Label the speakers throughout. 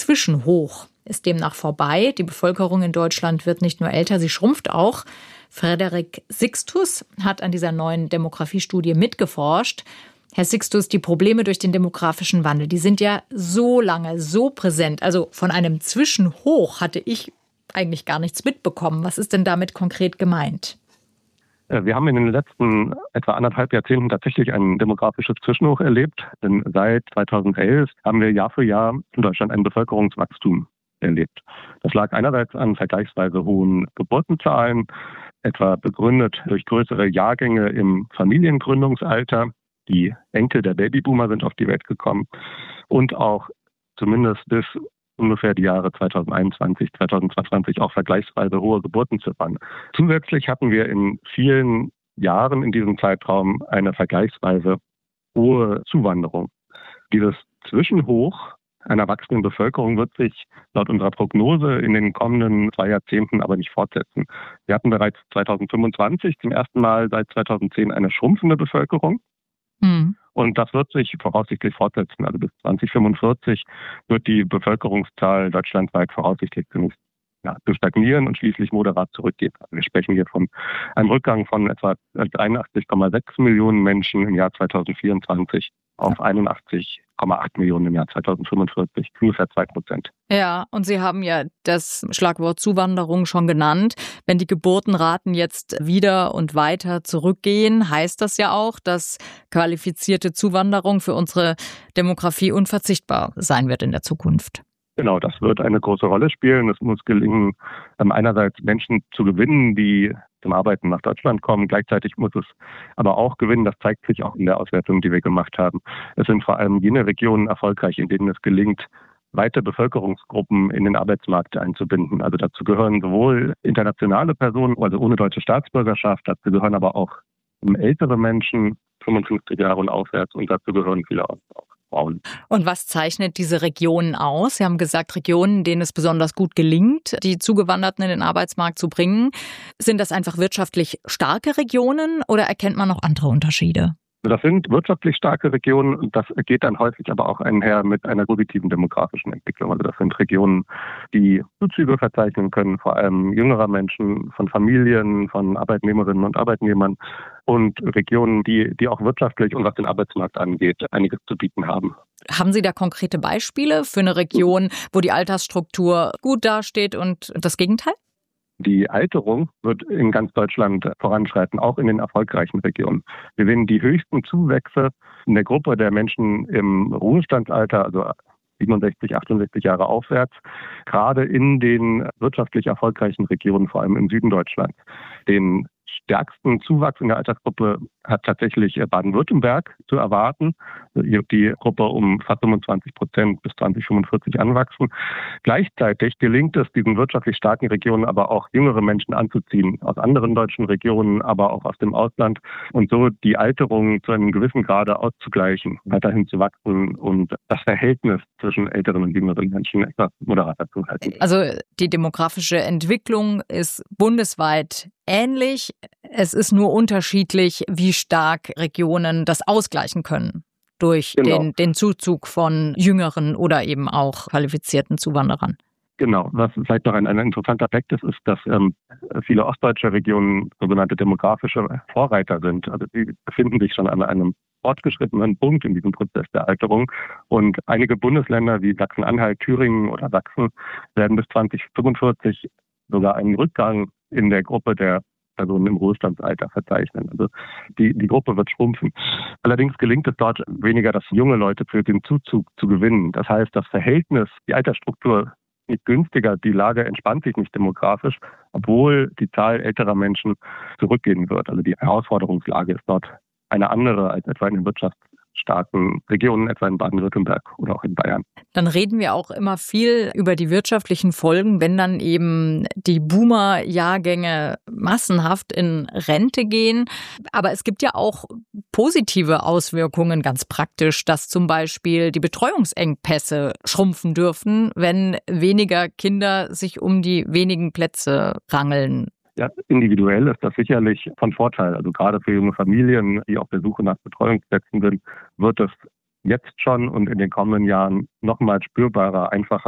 Speaker 1: Zwischenhoch ist demnach vorbei. Die Bevölkerung in Deutschland wird nicht nur älter, sie schrumpft auch. Frederik Sixtus hat an dieser neuen Demografiestudie mitgeforscht. Herr Sixtus, die Probleme durch den demografischen Wandel, die sind ja so lange, so präsent. Also von einem Zwischenhoch hatte ich eigentlich gar nichts mitbekommen. Was ist denn damit konkret gemeint?
Speaker 2: Wir haben in den letzten etwa 1,5 Jahrzehnten tatsächlich ein demografisches Zwischenhoch erlebt. Denn seit 2011 haben wir Jahr für Jahr in Deutschland ein Bevölkerungswachstum erlebt. Das lag einerseits an vergleichsweise hohen Geburtenzahlen, etwa begründet durch größere Jahrgänge im Familiengründungsalter. Die Enkel der Babyboomer sind auf die Welt gekommen und auch zumindest bis ungefähr die Jahre 2021, 2022 auch vergleichsweise hohe Geburtenziffern. Zusätzlich hatten wir in vielen Jahren in diesem Zeitraum eine vergleichsweise hohe Zuwanderung. Dieses Zwischenhoch einer wachsenden Bevölkerung wird sich laut unserer Prognose in den kommenden 2 Jahrzehnten aber nicht fortsetzen. Wir hatten bereits 2025 zum ersten Mal seit 2010 eine schrumpfende Bevölkerung. Und das wird sich voraussichtlich fortsetzen. Also bis 2045 wird die Bevölkerungszahl deutschlandweit voraussichtlich zunächst stagnieren und schließlich moderat zurückgehen. Also wir sprechen hier von einem Rückgang von etwa 83,6 Millionen Menschen im Jahr 2024 auf 81,8 Millionen im Jahr 2045, ungefähr 2%.
Speaker 1: Ja, und Sie haben ja das Schlagwort Zuwanderung schon genannt. Wenn die Geburtenraten jetzt wieder und weiter zurückgehen, heißt das ja auch, dass qualifizierte Zuwanderung für unsere Demografie unverzichtbar sein wird in der Zukunft.
Speaker 2: Genau, das wird eine große Rolle spielen. Es muss gelingen, einerseits Menschen zu gewinnen, die zum Arbeiten nach Deutschland kommen. Gleichzeitig muss es aber auch gewinnen, das zeigt sich auch in der Auswertung, die wir gemacht haben. Es sind vor allem jene Regionen erfolgreich, in denen es gelingt, weite Bevölkerungsgruppen in den Arbeitsmarkt einzubinden. Also dazu gehören sowohl internationale Personen, also ohne deutsche Staatsbürgerschaft, dazu gehören aber auch ältere Menschen, 55 Jahre und aufwärts, und dazu gehören viele auch Frauen.
Speaker 1: Und was zeichnet diese Regionen aus? Sie haben gesagt, Regionen, denen es besonders gut gelingt, die Zugewanderten in den Arbeitsmarkt zu bringen. Sind das einfach wirtschaftlich starke Regionen oder erkennt man noch andere Unterschiede?
Speaker 2: Das sind wirtschaftlich starke Regionen und das geht dann häufig aber auch einher mit einer positiven demografischen Entwicklung. Also das sind Regionen, die Zuzüge verzeichnen können, vor allem jüngerer Menschen, von Familien, von Arbeitnehmerinnen und Arbeitnehmern, und Regionen, die auch wirtschaftlich und was den Arbeitsmarkt angeht, einiges zu bieten haben.
Speaker 1: Haben Sie da konkrete Beispiele für eine Region, wo die Altersstruktur gut dasteht und das Gegenteil?
Speaker 2: Die Alterung wird in ganz Deutschland voranschreiten, auch in den erfolgreichen Regionen. Wir sehen die höchsten Zuwächse in der Gruppe der Menschen im Ruhestandsalter, also 67, 68 Jahre aufwärts, gerade in den wirtschaftlich erfolgreichen Regionen, vor allem im Süden Deutschlands. Den stärksten Zuwachs in der Altersgruppe hat tatsächlich Baden-Württemberg zu erwarten. Hier wird die Gruppe um fast 25% bis 2045 anwachsen. Gleichzeitig gelingt es diesen wirtschaftlich starken Regionen aber auch jüngere Menschen anzuziehen, aus anderen deutschen Regionen, aber auch aus dem Ausland, und so die Alterung zu einem gewissen Grade auszugleichen, weiterhin zu wachsen und das Verhältnis zwischen älteren und jüngeren Menschen etwas moderater zu halten.
Speaker 1: Also die demografische Entwicklung ist bundesweit ähnlich. Es ist nur unterschiedlich, wie stark Regionen das ausgleichen können durch den Zuzug von jüngeren oder eben auch qualifizierten Zuwanderern.
Speaker 2: Genau. Was vielleicht noch ein interessanter Aspekt ist, dass viele ostdeutsche Regionen sogenannte demografische Vorreiter sind. Also sie befinden sich schon an einem fortgeschrittenen Punkt in diesem Prozess der Alterung. Und einige Bundesländer wie Sachsen-Anhalt, Thüringen oder Sachsen werden bis 2045 sogar einen Rückgang in der Gruppe der Personen im Ruhestandsalter verzeichnen. Also die Gruppe wird schrumpfen. Allerdings gelingt es dort weniger, dass junge Leute für den Zuzug zu gewinnen. Das heißt, das Verhältnis, die Altersstruktur nicht günstiger, die Lage entspannt sich nicht demografisch, obwohl die Zahl älterer Menschen zurückgehen wird. Also die Herausforderungslage ist dort eine andere als etwa in den wirtschaftsstarken Regionen, etwa in Baden-Württemberg oder auch in Bayern.
Speaker 1: Dann reden wir auch immer viel über die wirtschaftlichen Folgen, wenn dann eben die Boomer-Jahrgänge massenhaft in Rente gehen. Aber es gibt ja auch positive Auswirkungen, ganz praktisch, dass zum Beispiel die Betreuungsengpässe schrumpfen dürfen, wenn weniger Kinder sich um die wenigen Plätze rangeln.
Speaker 2: Ja, individuell ist das sicherlich von Vorteil. Also gerade für junge Familien, die auf der Suche nach Betreuungsplätzen sind, wird es jetzt schon und in den kommenden Jahren nochmal spürbarer, einfacher,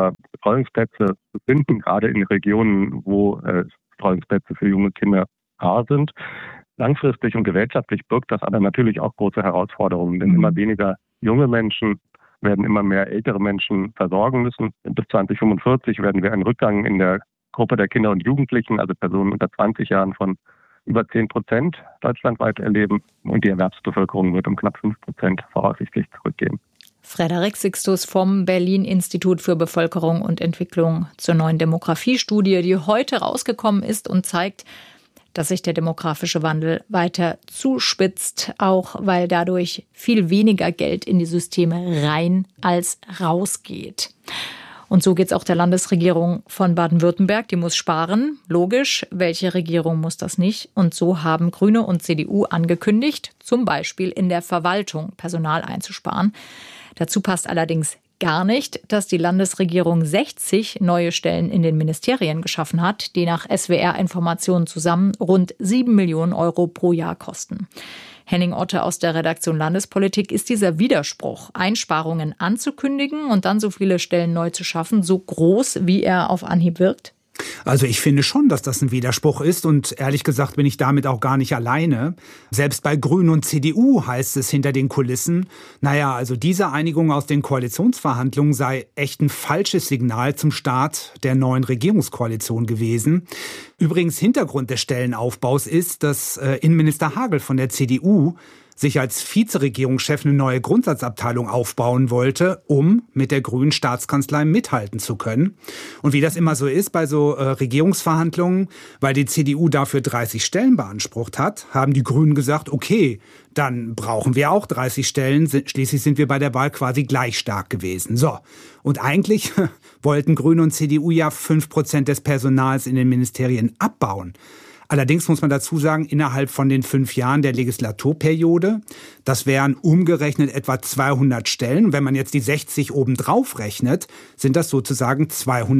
Speaker 2: Betreuungsplätze zu finden, gerade in Regionen, wo Betreuungsplätze für junge Kinder rar sind. Langfristig und gesellschaftlich birgt das aber natürlich auch große Herausforderungen, denn immer weniger junge Menschen werden immer mehr ältere Menschen versorgen müssen. Bis 2045 werden wir einen Rückgang in der Gruppe der Kinder und Jugendlichen, also Personen unter 20 Jahren, von über 10% deutschlandweit erleben. Und die Erwerbsbevölkerung wird um knapp 5% voraussichtlich zurückgehen.
Speaker 1: Frederik Sixtus vom Berlin-Institut für Bevölkerung und Entwicklung zur neuen Demografiestudie, die heute rausgekommen ist und zeigt, dass sich der demografische Wandel weiter zuspitzt, auch weil dadurch viel weniger Geld in die Systeme rein als rausgeht. Und so geht es auch der Landesregierung von Baden-Württemberg. Die muss sparen. Logisch, welche Regierung muss das nicht? Und so haben Grüne und CDU angekündigt, zum Beispiel in der Verwaltung Personal einzusparen. Dazu passt allerdings gar nicht, dass die Landesregierung 60 neue Stellen in den Ministerien geschaffen hat, die nach SWR-Informationen zusammen rund 7 Millionen Euro pro Jahr kosten. Henning Otte aus der Redaktion Landespolitik: Ist dieser Widerspruch, Einsparungen anzukündigen und dann so viele Stellen neu zu schaffen, so groß, wie er auf Anhieb wirkt?
Speaker 3: Also ich finde schon, dass das ein Widerspruch ist und ehrlich gesagt bin ich damit auch gar nicht alleine. Selbst bei Grünen und CDU heißt es hinter den Kulissen, also diese Einigung aus den Koalitionsverhandlungen sei echt ein falsches Signal zum Start der neuen Regierungskoalition gewesen. Übrigens Hintergrund des Stellenaufbaus ist, dass Innenminister Hagel von der CDU sich als Vizeregierungschef eine neue Grundsatzabteilung aufbauen wollte, um mit der grünen Staatskanzlei mithalten zu können. Und wie das immer so ist bei so Regierungsverhandlungen, weil die CDU dafür 30 Stellen beansprucht hat, haben die Grünen gesagt, okay, dann brauchen wir auch 30 Stellen. Schließlich sind wir bei der Wahl quasi gleich stark gewesen. So. Und eigentlich wollten Grüne und CDU ja 5% des Personals in den Ministerien abbauen. Allerdings muss man dazu sagen, innerhalb von den 5 Jahren der Legislaturperiode, das wären umgerechnet etwa 200 Stellen. Wenn man jetzt die 60 obendrauf rechnet, sind das sozusagen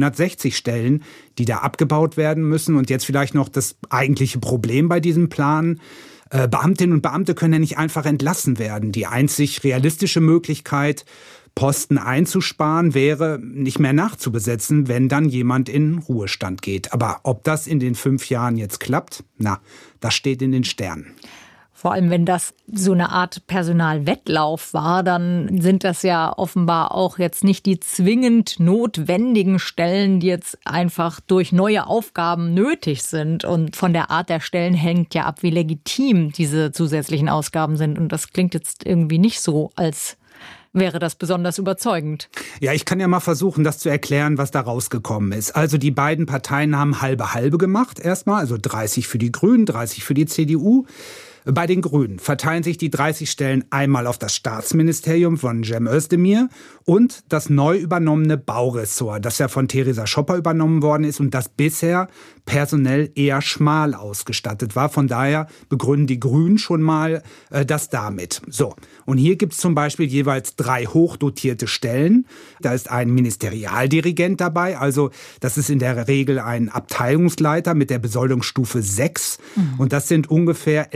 Speaker 3: 260 Stellen, die da abgebaut werden müssen. Und jetzt vielleicht noch das eigentliche Problem bei diesem Plan. Beamtinnen und Beamte können ja nicht einfach entlassen werden. Die einzig realistische Möglichkeit, Posten einzusparen, wäre nicht mehr nachzubesetzen, wenn dann jemand in Ruhestand geht. Aber ob das in den 5 Jahren jetzt klappt, das steht in den Sternen.
Speaker 1: Vor allem, wenn das so eine Art Personalwettlauf war, dann sind das ja offenbar auch jetzt nicht die zwingend notwendigen Stellen, die jetzt einfach durch neue Aufgaben nötig sind. Und von der Art der Stellen hängt ja ab, wie legitim diese zusätzlichen Ausgaben sind. Und das klingt jetzt irgendwie nicht so, als wäre das besonders überzeugend.
Speaker 3: Ja, ich kann ja mal versuchen, das zu erklären, was da rausgekommen ist. Also die beiden Parteien haben halbe gemacht erstmal, also 30 für die Grünen, 30 für die CDU. Bei den Grünen verteilen sich die 30 Stellen einmal auf das Staatsministerium von Cem Özdemir und das neu übernommene Bauressort, das ja von Theresa Schopper übernommen worden ist und das bisher personell eher schmal ausgestattet war. Von daher begründen die Grünen schon mal das damit. So, und hier gibt es zum Beispiel jeweils 3 hochdotierte Stellen. Da ist ein Ministerialdirigent dabei, also das ist in der Regel ein Abteilungsleiter mit der Besoldungsstufe 6 und das sind ungefähr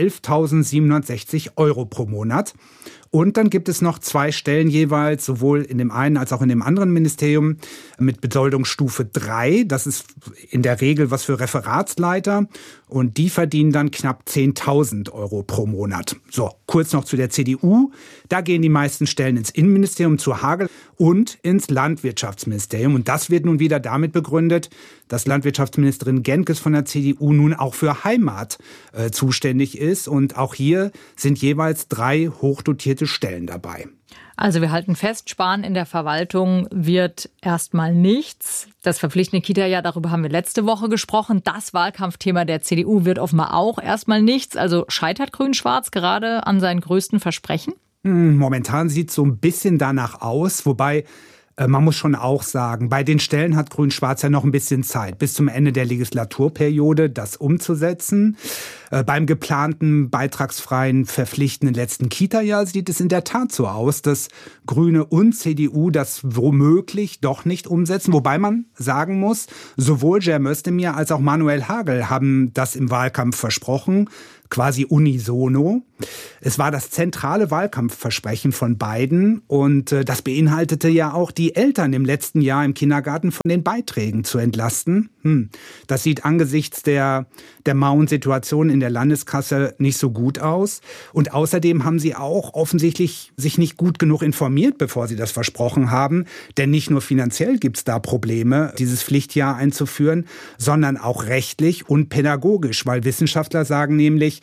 Speaker 3: 11.760 Euro pro Monat. Und dann gibt es noch 2 Stellen jeweils, sowohl in dem einen als auch in dem anderen Ministerium mit Besoldungsstufe 3. Das ist in der Regel was für Referatsleiter und die verdienen dann knapp 10.000 Euro pro Monat. So, kurz noch zu der CDU. Da gehen die meisten Stellen ins Innenministerium zu Hagel und ins Landwirtschaftsministerium. Und das wird nun wieder damit begründet, dass Landwirtschaftsministerin Genkes von der CDU nun auch für Heimat zuständig ist. Und auch hier sind jeweils 3 hochdotierte Stellen dabei.
Speaker 1: Also wir halten fest, Sparen in der Verwaltung wird erstmal nichts. Das verpflichtende Kita-Jahr, darüber haben wir letzte Woche gesprochen. Das Wahlkampfthema der CDU wird offenbar auch erstmal nichts. Also scheitert Grün-Schwarz gerade an seinen größten Versprechen?
Speaker 3: Momentan sieht es so ein bisschen danach aus, wobei man muss schon auch sagen, bei den Stellen hat Grün-Schwarz ja noch ein bisschen Zeit, bis zum Ende der Legislaturperiode das umzusetzen. Beim geplanten beitragsfreien, verpflichtenden letzten Kita-Jahr sieht es in der Tat so aus, dass Grüne und CDU das womöglich doch nicht umsetzen. Wobei man sagen muss, sowohl Cem Özdemir als auch Manuel Hagel haben das im Wahlkampf versprochen. quasi unisono. Es war das zentrale Wahlkampfversprechen von beiden und das beinhaltete ja auch, die Eltern im letzten Jahr im Kindergarten von den Beiträgen zu entlasten. Das sieht angesichts der mauen Situation in der Landeskasse nicht so gut aus. Und außerdem haben sie auch offensichtlich sich nicht gut genug informiert, bevor sie das versprochen haben. Denn nicht nur finanziell gibt es da Probleme, dieses Pflichtjahr einzuführen, sondern auch rechtlich und pädagogisch. Weil Wissenschaftler sagen nämlich,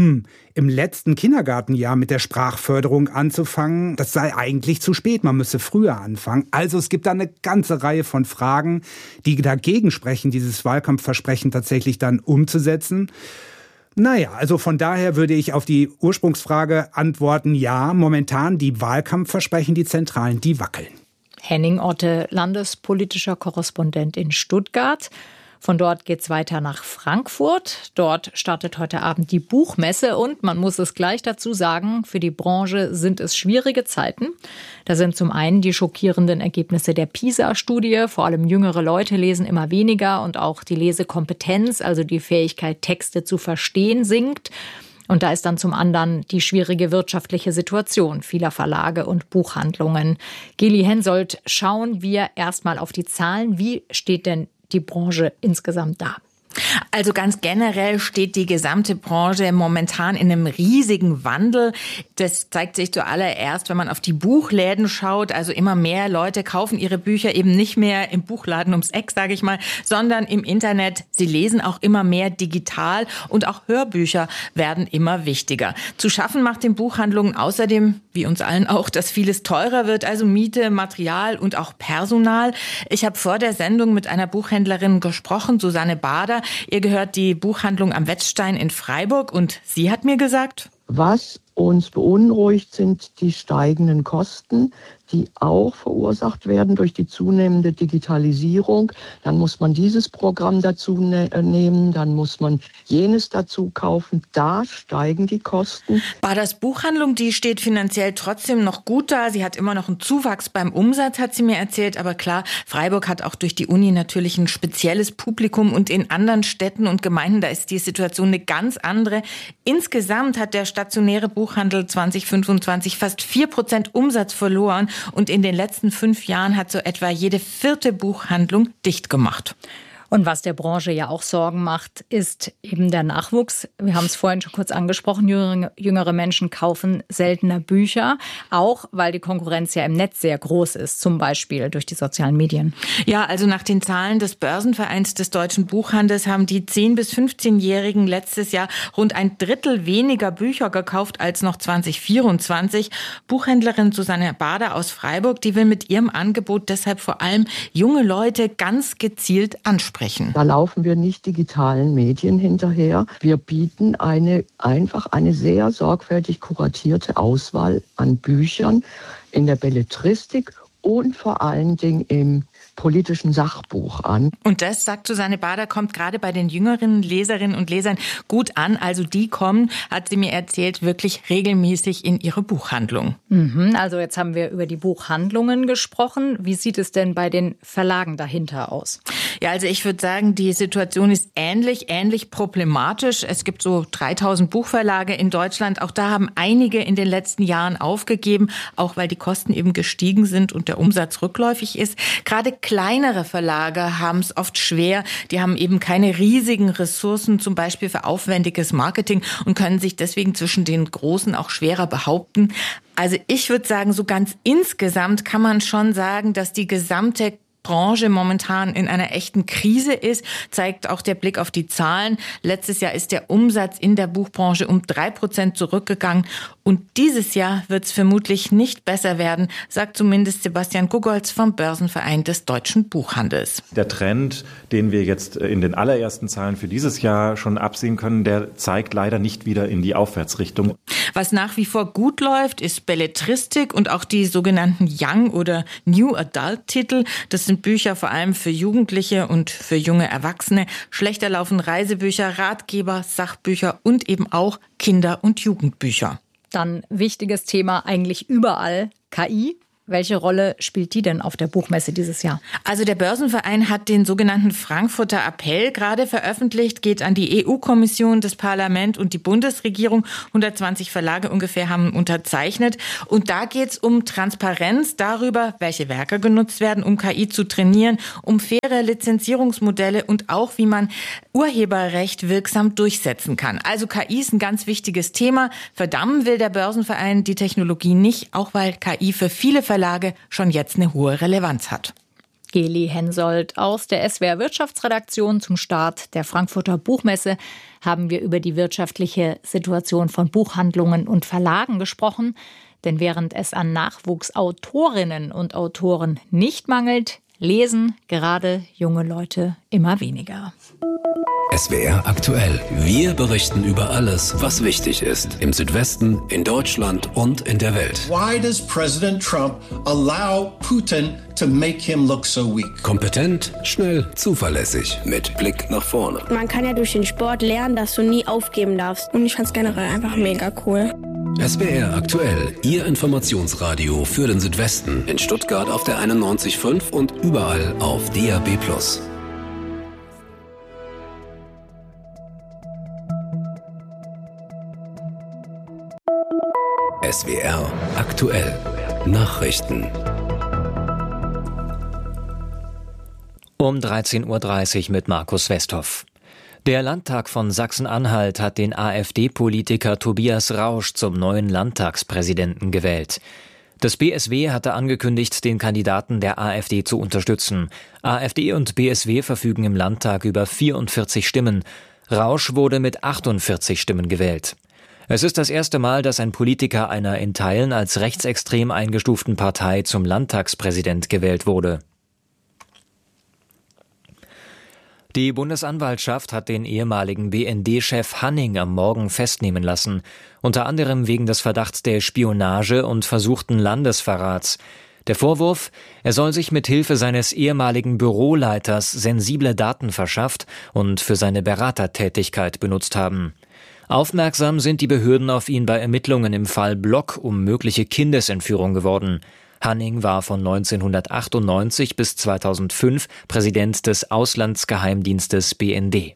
Speaker 3: im letzten Kindergartenjahr mit der Sprachförderung anzufangen, das sei eigentlich zu spät, man müsse früher anfangen. Also es gibt da eine ganze Reihe von Fragen, die dagegen sprechen, dieses Wahlkampfversprechen tatsächlich dann umzusetzen. Naja, also von daher würde ich auf die Ursprungsfrage antworten, ja, momentan die Wahlkampfversprechen, die zentralen, die wackeln.
Speaker 1: Henning Otte, landespolitischer Korrespondent in Stuttgart. Von dort geht's weiter nach Frankfurt. Dort startet heute Abend die Buchmesse und man muss es gleich dazu sagen, für die Branche sind es schwierige Zeiten. Da sind zum einen die schockierenden Ergebnisse der PISA-Studie. Vor allem jüngere Leute lesen immer weniger und auch die Lesekompetenz, also die Fähigkeit, Texte zu verstehen, sinkt. Und da ist dann zum anderen die schwierige wirtschaftliche Situation vieler Verlage und Buchhandlungen. Geli Hensoldt, schauen wir erstmal auf die Zahlen. Wie steht denn die Branche insgesamt da?
Speaker 4: Also ganz generell steht die gesamte Branche momentan in einem riesigen Wandel. Das zeigt sich zuallererst, wenn man auf die Buchläden schaut. Also immer mehr Leute kaufen ihre Bücher eben nicht mehr im Buchladen ums Eck, sage ich mal, sondern im Internet. Sie lesen auch immer mehr digital und auch Hörbücher werden immer wichtiger. Zu schaffen macht den Buchhandlungen außerdem, wie uns allen auch, dass vieles teurer wird, also Miete, Material und auch Personal. Ich habe vor der Sendung mit einer Buchhändlerin gesprochen, Susanne Bader. Ihr gehört die Buchhandlung am Wetzstein in Freiburg und sie hat mir gesagt:
Speaker 5: Was uns beunruhigt, sind die steigenden Kosten, die auch verursacht werden durch die zunehmende Digitalisierung. Dann muss man dieses Programm dazu nehmen, dann muss man jenes dazu kaufen. Da steigen die Kosten.
Speaker 4: Baders Buchhandlung, die steht finanziell trotzdem noch gut da. Sie hat immer noch einen Zuwachs beim Umsatz, hat sie mir erzählt. Aber klar, Freiburg hat auch durch die Uni natürlich ein spezielles Publikum und in anderen Städten und Gemeinden, da ist die Situation eine ganz andere. Insgesamt hat der stationäre Buchhandel 2025 fast 4% Umsatz verloren. Und in den letzten 5 Jahren hat so etwa jede 4. Buchhandlung dicht gemacht.
Speaker 1: Und was der Branche ja auch Sorgen macht, ist eben der Nachwuchs. Wir haben es vorhin schon kurz angesprochen, jüngere Menschen kaufen seltener Bücher, auch weil die Konkurrenz ja im Netz sehr groß ist, zum Beispiel durch die sozialen Medien.
Speaker 4: Ja, also nach den Zahlen des Börsenvereins des deutschen Buchhandels haben die 10- bis 15-Jährigen letztes Jahr rund 1/3 weniger Bücher gekauft als noch 2024. Buchhändlerin Susanne Bader aus Freiburg, die will mit ihrem Angebot deshalb vor allem junge Leute ganz gezielt ansprechen.
Speaker 5: Da laufen wir nicht digitalen Medien hinterher. Wir bieten einfach eine sehr sorgfältig kuratierte Auswahl an Büchern in der Belletristik und vor allen Dingen im politischen Sachbuch an.
Speaker 4: Und das, sagt Susanne Bader, kommt gerade bei den jüngeren Leserinnen und Lesern gut an. Also die kommen, hat sie mir erzählt, wirklich regelmäßig in ihre Buchhandlung.
Speaker 1: Also jetzt haben wir über die Buchhandlungen gesprochen. Wie sieht es denn bei den Verlagen dahinter aus?
Speaker 4: Ja, also ich würde sagen, die Situation ist ähnlich problematisch. Es gibt so 3000 Buchverlage in Deutschland. Auch da haben einige in den letzten Jahren aufgegeben, auch weil die Kosten eben gestiegen sind und der Umsatz rückläufig ist. Gerade kleinere Verlage haben es oft schwer. Die haben eben keine riesigen Ressourcen, zum Beispiel für aufwendiges Marketing, und können sich deswegen zwischen den Großen auch schwerer behaupten. Also ich würde sagen, so ganz insgesamt kann man schon sagen, dass die gesamte Branche momentan in einer echten Krise ist, zeigt auch der Blick auf die Zahlen. Letztes Jahr ist der Umsatz in der Buchbranche um 3% zurückgegangen und dieses Jahr wird es vermutlich nicht besser werden, sagt zumindest Sebastian Gugolz vom Börsenverein des deutschen Buchhandels.
Speaker 6: Der Trend, den wir jetzt in den allerersten Zahlen für dieses Jahr schon absehen können, der zeigt leider nicht wieder in die Aufwärtsrichtung.
Speaker 4: Was nach wie vor gut läuft, ist Belletristik und auch die sogenannten Young- oder New Adult-Titel. Das sind Bücher vor allem für Jugendliche und für junge Erwachsene. Schlechter laufen Reisebücher, Ratgeber, Sachbücher und eben auch Kinder- und Jugendbücher.
Speaker 1: Dann wichtiges Thema eigentlich überall, KI. welche Rolle spielt die denn auf der Buchmesse dieses Jahr?
Speaker 4: Also der Börsenverein hat den sogenannten Frankfurter Appell gerade veröffentlicht, geht an die EU-Kommission, das Parlament und die Bundesregierung. 120 Verlage ungefähr haben unterzeichnet. Und da geht es um Transparenz darüber, welche Werke genutzt werden, um KI zu trainieren, um faire Lizenzierungsmodelle und auch, wie man Urheberrecht wirksam durchsetzen kann. Also KI ist ein ganz wichtiges Thema. Verdammen will der Börsenverein die Technologie nicht, auch weil KI für viele Verlage schon jetzt eine hohe Relevanz hat.
Speaker 1: Geli Hensoldt aus der SWR Wirtschaftsredaktion. Zum Start der Frankfurter Buchmesse haben wir über die wirtschaftliche Situation von Buchhandlungen und Verlagen gesprochen. Denn während es an Nachwuchsautorinnen und Autoren nicht mangelt, lesen gerade junge Leute immer weniger.
Speaker 7: SWR aktuell. Wir berichten über alles, was wichtig ist. Im Südwesten, in Deutschland und in der Welt.
Speaker 8: Why does President Trump allow Putin to make him look so weak?
Speaker 7: Kompetent, schnell, zuverlässig. Mit Blick nach vorne.
Speaker 9: Man kann ja durch den Sport lernen, dass du nie aufgeben darfst. Und ich fand es generell einfach mega cool.
Speaker 7: SWR aktuell. Ihr Informationsradio für den Südwesten. In Stuttgart auf der 91.5 und überall auf DAB+. SWR aktuell. Nachrichten.
Speaker 10: Um 13.30 Uhr mit Markus Westhoff. Der Landtag von Sachsen-Anhalt hat den AfD-Politiker Tobias Rausch zum neuen Landtagspräsidenten gewählt. Das BSW hatte angekündigt, den Kandidaten der AfD zu unterstützen. AfD und BSW verfügen im Landtag über 44 Stimmen. Rausch wurde mit 48 Stimmen gewählt. Es ist das erste Mal, dass ein Politiker einer in Teilen als rechtsextrem eingestuften Partei zum Landtagspräsident gewählt wurde. Die Bundesanwaltschaft hat den ehemaligen BND-Chef Hanning am Morgen festnehmen lassen, unter anderem wegen des Verdachts der Spionage und versuchten Landesverrats. Der Vorwurf, er soll sich mit Hilfe seines ehemaligen Büroleiters sensible Daten verschafft und für seine Beratertätigkeit benutzt haben. Aufmerksam sind die Behörden auf ihn bei Ermittlungen im Fall Block um mögliche Kindesentführung geworden. Hanning war von 1998 bis 2005 Präsident des Auslandsgeheimdienstes BND.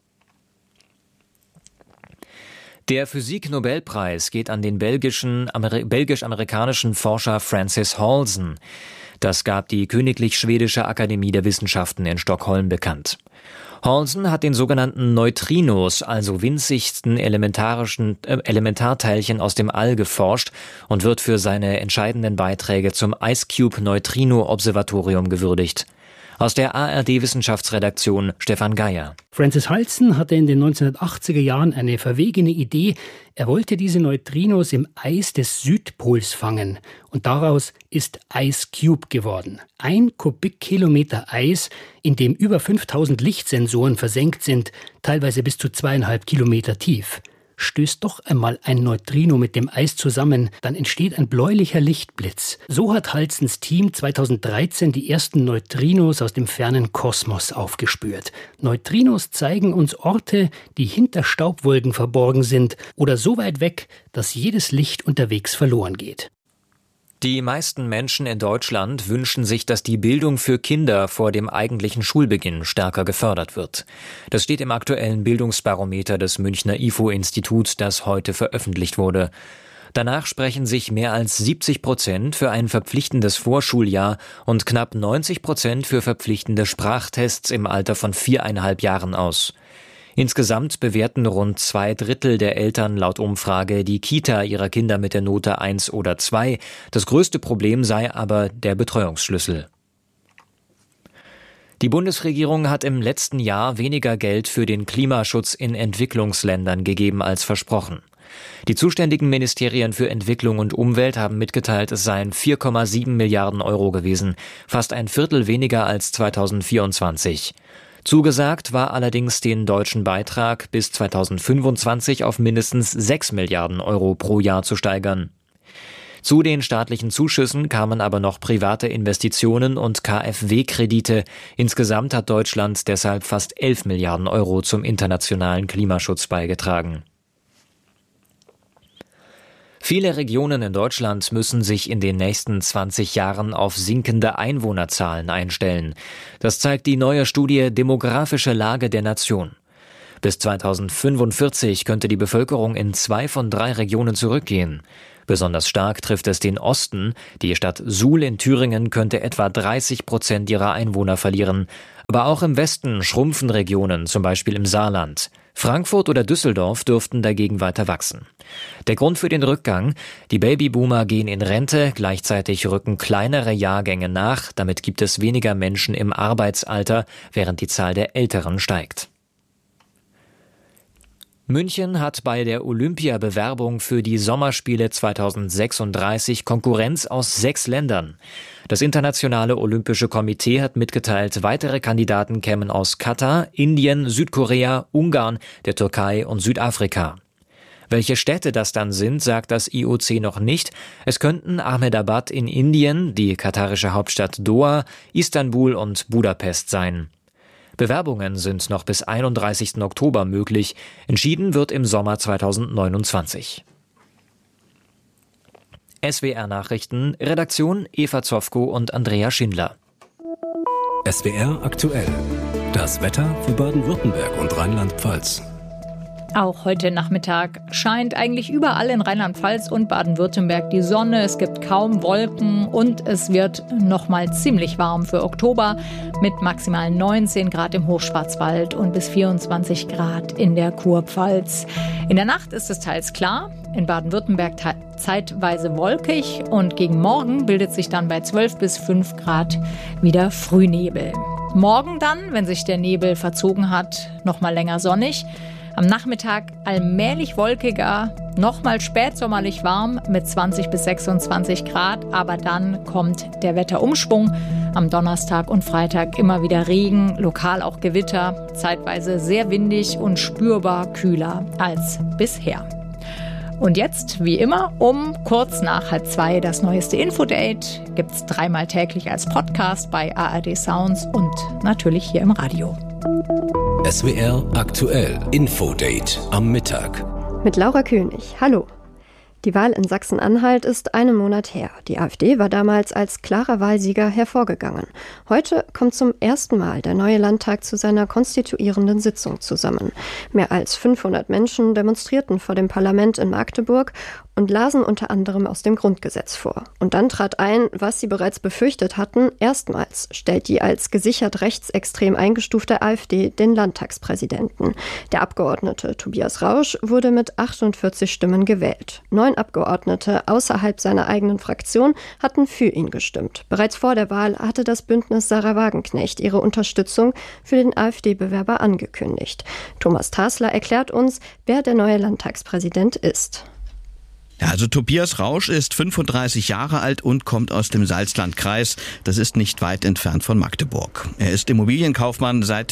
Speaker 10: Der Physik-Nobelpreis geht an den belgisch-amerikanischen Forscher Francis Halsen. Das gab die Königlich Schwedische Akademie der Wissenschaften in Stockholm bekannt. Halsen hat den sogenannten Neutrinos, also winzigsten Elementarteilchen aus dem All, geforscht und wird für seine entscheidenden Beiträge zum IceCube-Neutrino-Observatorium gewürdigt. Aus der ARD-Wissenschaftsredaktion Stefan Geier.
Speaker 11: Francis Halsen hatte in den 1980er Jahren eine verwegene Idee. Er wollte diese Neutrinos im Eis des Südpols fangen. Und daraus ist IceCube geworden. 1 Kubikkilometer Eis, in dem über 5000 Lichtsensoren versenkt sind, teilweise bis zu 2,5 Kilometer tief. Stößt doch einmal ein Neutrino mit dem Eis zusammen, dann entsteht ein bläulicher Lichtblitz. So hat Halsens Team 2013 die ersten Neutrinos aus dem fernen Kosmos aufgespürt. Neutrinos zeigen uns Orte, die hinter Staubwolken verborgen sind oder so weit weg, dass jedes Licht unterwegs verloren geht.
Speaker 10: Die meisten Menschen in Deutschland wünschen sich, dass die Bildung für Kinder vor dem eigentlichen Schulbeginn stärker gefördert wird. Das steht im aktuellen Bildungsbarometer des Münchner IFO-Instituts, das heute veröffentlicht wurde. Danach sprechen sich mehr als 70% für ein verpflichtendes Vorschuljahr und knapp 90% für verpflichtende Sprachtests im Alter von 4,5 Jahren aus. Insgesamt bewerten rund 2/3 der Eltern laut Umfrage die Kita ihrer Kinder mit der Note 1 oder 2. Das größte Problem sei aber der Betreuungsschlüssel. Die Bundesregierung hat im letzten Jahr weniger Geld für den Klimaschutz in Entwicklungsländern gegeben als versprochen. Die zuständigen Ministerien für Entwicklung und Umwelt haben mitgeteilt, es seien 4,7 Milliarden Euro gewesen, fast ein Viertel weniger als 2024. Zugesagt war allerdings, den deutschen Beitrag bis 2025 auf mindestens 6 Milliarden Euro pro Jahr zu steigern. Zu den staatlichen Zuschüssen kamen aber noch private Investitionen und KfW-Kredite. Insgesamt hat Deutschland deshalb fast 11 Milliarden Euro zum internationalen Klimaschutz beigetragen. Viele Regionen in Deutschland müssen sich in den nächsten 20 Jahren auf sinkende Einwohnerzahlen einstellen. Das zeigt die neue Studie Demografische Lage der Nation. Bis 2045 könnte die Bevölkerung in 2 von 3 Regionen zurückgehen. Besonders stark trifft es den Osten. Die Stadt Suhl in Thüringen könnte etwa 30% ihrer Einwohner verlieren. Aber auch im Westen schrumpfen Regionen, zum Beispiel im Saarland. Frankfurt oder Düsseldorf dürften dagegen weiter wachsen. Der Grund für den Rückgang: die Babyboomer gehen in Rente, gleichzeitig rücken kleinere Jahrgänge nach. Damit gibt es weniger Menschen im Arbeitsalter, während die Zahl der Älteren steigt. München hat bei der Olympiabewerbung für die Sommerspiele 2036 Konkurrenz aus 6 Ländern. Das Internationale Olympische Komitee hat mitgeteilt, weitere Kandidaten kämen aus Katar, Indien, Südkorea, Ungarn, der Türkei und Südafrika. Welche Städte das dann sind, sagt das IOC noch nicht. Es könnten Ahmedabad in Indien, die katarische Hauptstadt Doha, Istanbul und Budapest sein. Bewerbungen sind noch bis 31. Oktober möglich. Entschieden wird im Sommer 2029. SWR Nachrichten, Redaktion Eva Zofko und Andrea Schindler.
Speaker 7: SWR aktuell. Das Wetter für Baden-Württemberg und Rheinland-Pfalz.
Speaker 1: Auch heute Nachmittag scheint eigentlich überall in Rheinland-Pfalz und Baden-Württemberg die Sonne. Es gibt kaum Wolken und es wird nochmal ziemlich warm für Oktober mit maximal 19 Grad im Hochschwarzwald und bis 24 Grad in der Kurpfalz. In der Nacht ist es teils klar, in Baden-Württemberg zeitweise wolkig und gegen Morgen bildet sich dann bei 12 bis 5 Grad wieder Frühnebel. Morgen dann, wenn sich der Nebel verzogen hat, nochmal länger sonnig. Am Nachmittag allmählich wolkiger, nochmal spätsommerlich warm mit 20 bis 26 Grad. Aber dann kommt der Wetterumschwung. Am Donnerstag und Freitag immer wieder Regen, lokal auch Gewitter, zeitweise sehr windig und spürbar kühler als bisher. Und jetzt, wie immer, um kurz nach 1:30 das neueste Infodate. Gibt's 3-mal täglich als Podcast bei ARD Sounds und natürlich hier im Radio.
Speaker 7: SWR aktuell Infodate am Mittag.
Speaker 12: Mit Laura König. Hallo. Die Wahl in Sachsen-Anhalt ist einen Monat her. Die AfD war damals als klarer Wahlsieger hervorgegangen. Heute kommt zum ersten Mal der neue Landtag zu seiner konstituierenden Sitzung zusammen. Mehr als 500 Menschen demonstrierten vor dem Parlament in Magdeburg und lasen unter anderem aus dem Grundgesetz vor. Und dann trat ein, was sie bereits befürchtet hatten. Erstmals stellt die als gesichert rechtsextrem eingestufte AfD den Landtagspräsidenten. Der Abgeordnete Tobias Rausch wurde mit 48 Stimmen gewählt. 9 Abgeordnete außerhalb seiner eigenen Fraktion hatten für ihn gestimmt. Bereits vor der Wahl hatte das Bündnis Sarah Wagenknecht ihre Unterstützung für den AfD-Bewerber angekündigt. Thomas Tasler erklärt uns, wer der neue Landtagspräsident ist.
Speaker 13: Ja, also Tobias Rausch ist 35 Jahre alt und kommt aus dem Salzlandkreis. Das ist nicht weit entfernt von Magdeburg. Er ist Immobilienkaufmann, seit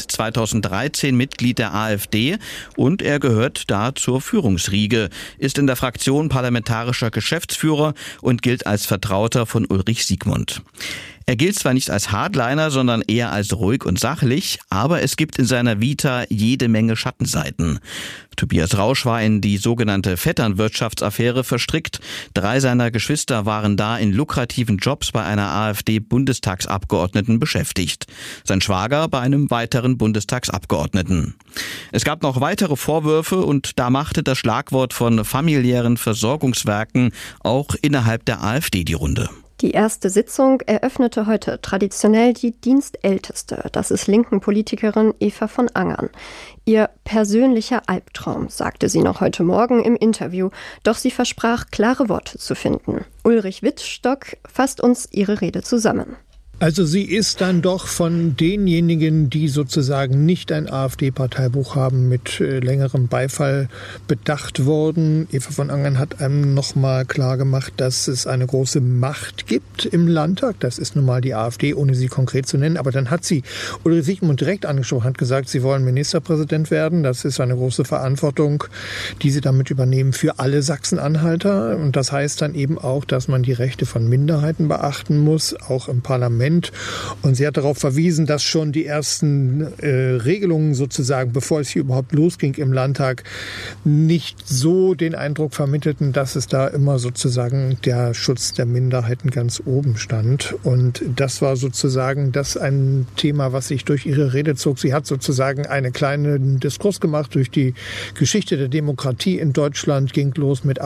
Speaker 13: 2013 Mitglied der AfD und er gehört da zur Führungsriege, ist in der Fraktion parlamentarischer Geschäftsführer und gilt als Vertrauter von Ulrich Siegmund. Er gilt zwar nicht als Hardliner, sondern eher als ruhig und sachlich, aber es gibt in seiner Vita jede Menge Schattenseiten. Tobias Rausch war in die sogenannte Vetternwirtschaftsaffäre verstrickt. 3 seiner Geschwister waren da in lukrativen Jobs bei einer AfD-Bundestagsabgeordneten beschäftigt. Sein Schwager bei einem weiteren Bundestagsabgeordneten. Es gab noch weitere Vorwürfe und da machte das Schlagwort von familiären Versorgungswerken auch innerhalb der AfD die Runde.
Speaker 12: Die erste Sitzung eröffnete heute traditionell die Dienstälteste. Das ist linken Politikerin Eva von Angern. Ihr persönlicher Albtraum, sagte sie noch heute Morgen im Interview. Doch sie versprach, klare Worte zu finden. Ulrich Wittstock fasst uns ihre Rede zusammen.
Speaker 14: Also sie ist dann doch von denjenigen, die sozusagen nicht ein AfD-Parteibuch haben, mit längerem Beifall bedacht worden. Eva von Angern hat einem nochmal klar gemacht, dass es eine große Macht gibt im Landtag. Das ist nun mal die AfD, ohne sie konkret zu nennen. Aber dann hat sie Ulrich Siegmund direkt angesprochen, hat gesagt, sie wollen Ministerpräsident werden. Das ist eine große Verantwortung, die sie damit übernehmen für alle Sachsen-Anhalter. Und das heißt dann eben auch, dass man die Rechte von Minderheiten beachten muss, auch im Parlament. Parlament. Und sie hat darauf verwiesen, dass schon die ersten Regelungen sozusagen, bevor es hier überhaupt losging im Landtag, nicht so den Eindruck vermittelten, dass es da immer sozusagen der Schutz der Minderheiten ganz oben stand. Und das war sozusagen das ein Thema, was sich durch ihre Rede zog. Sie hat sozusagen einen kleinen Diskurs gemacht durch die Geschichte der Demokratie in Deutschland, ging los mit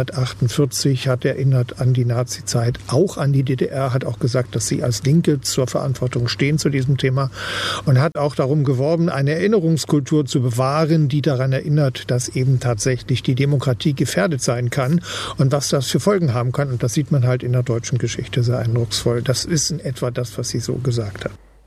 Speaker 14: 1848, hat erinnert an die Nazizeit, auch an die DDR, hat auch gesagt, dass sie als Linke zur Verantwortung stehen zu diesem Thema und hat auch darum geworben, eine Erinnerungskultur zu bewahren, die daran erinnert, dass eben tatsächlich die Demokratie gefährdet sein kann und was das für Folgen haben kann. Und das sieht man halt in der deutschen Geschichte sehr eindrucksvoll. Das ist in etwa das, was sie so gesagt hat.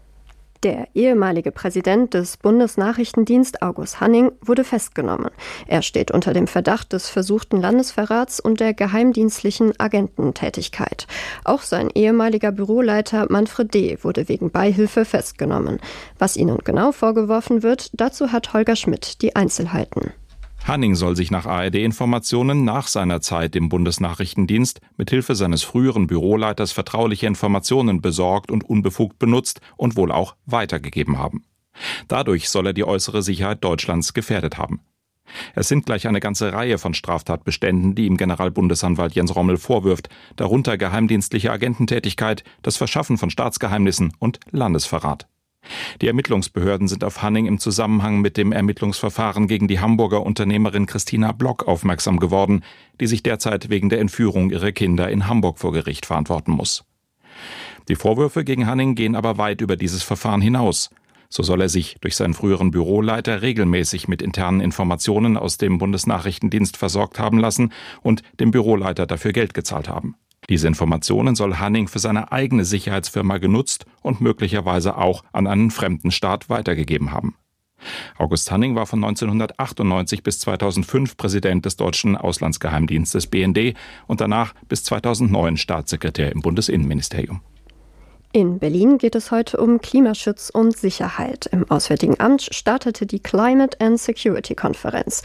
Speaker 12: Der ehemalige Präsident des Bundesnachrichtendienst, August Hanning, wurde festgenommen. Er steht unter dem Verdacht des versuchten Landesverrats und der geheimdienstlichen Agententätigkeit. Auch sein ehemaliger Büroleiter Manfred D. wurde wegen Beihilfe festgenommen. Was ihnen genau vorgeworfen wird, dazu hat Holger Schmidt die Einzelheiten.
Speaker 15: Hanning soll sich nach ARD-Informationen nach seiner Zeit im Bundesnachrichtendienst mithilfe seines früheren Büroleiters vertrauliche Informationen besorgt und unbefugt benutzt und wohl auch weitergegeben haben. Dadurch soll er die äußere Sicherheit Deutschlands gefährdet haben. Es sind gleich eine ganze Reihe von Straftatbeständen, die ihm Generalbundesanwalt Jens Rommel vorwirft, darunter geheimdienstliche Agententätigkeit, das Verschaffen von Staatsgeheimnissen und Landesverrat. Die Ermittlungsbehörden sind auf Hanning im Zusammenhang mit dem Ermittlungsverfahren gegen die Hamburger Unternehmerin Christina Block aufmerksam geworden, die sich derzeit wegen der Entführung ihrer Kinder in Hamburg vor Gericht verantworten muss. Die Vorwürfe gegen Hanning gehen aber weit über dieses Verfahren hinaus. So soll er sich durch seinen früheren Büroleiter regelmäßig mit internen Informationen aus dem Bundesnachrichtendienst versorgt haben lassen und dem Büroleiter dafür Geld gezahlt haben. Diese Informationen soll Hanning für seine eigene Sicherheitsfirma genutzt und möglicherweise auch an einen fremden Staat weitergegeben haben. August Hanning war von 1998 bis 2005 Präsident des deutschen Auslandsgeheimdienstes BND und danach bis 2009 Staatssekretär im Bundesinnenministerium.
Speaker 12: In Berlin geht es heute um Klimaschutz und Sicherheit. Im Auswärtigen Amt startete die Climate and Security Konferenz.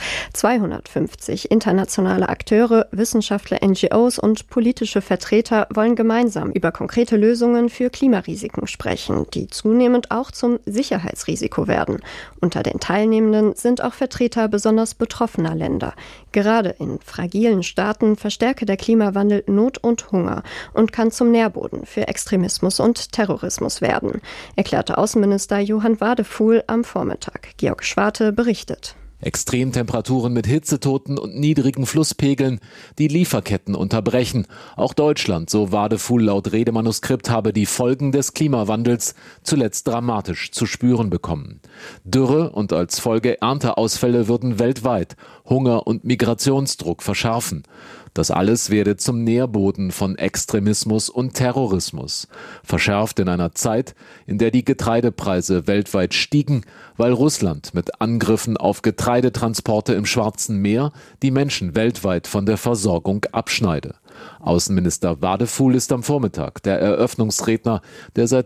Speaker 12: 250 internationale Akteure, Wissenschaftler, NGOs und politische Vertreter wollen gemeinsam über konkrete Lösungen für Klimarisiken sprechen, die zunehmend auch zum Sicherheitsrisiko werden. Unter den Teilnehmenden sind auch Vertreter besonders betroffener Länder. Gerade in fragilen Staaten verstärke der Klimawandel Not und Hunger und kann zum Nährboden für Extremismus und Terrorismus werden, erklärte Außenminister Johann Wadefuhl am Vormittag. Georg Schwarte berichtet.
Speaker 16: Extremtemperaturen mit Hitzetoten und niedrigen Flusspegeln, die Lieferketten unterbrechen. Auch Deutschland, so Wadefuhl laut Redemanuskript, habe die Folgen des Klimawandels zuletzt dramatisch zu spüren bekommen. Dürre und als Folge Ernteausfälle würden weltweit Hunger und Migrationsdruck verschärfen. Das alles werde zum Nährboden von Extremismus und Terrorismus. Verschärft in einer Zeit, in der die Getreidepreise weltweit stiegen, weil Russland mit Angriffen auf Getreidetransporte im Schwarzen Meer die Menschen weltweit von der Versorgung abschneide. Außenminister Wadefuhl ist am Vormittag der Eröffnungsredner der seit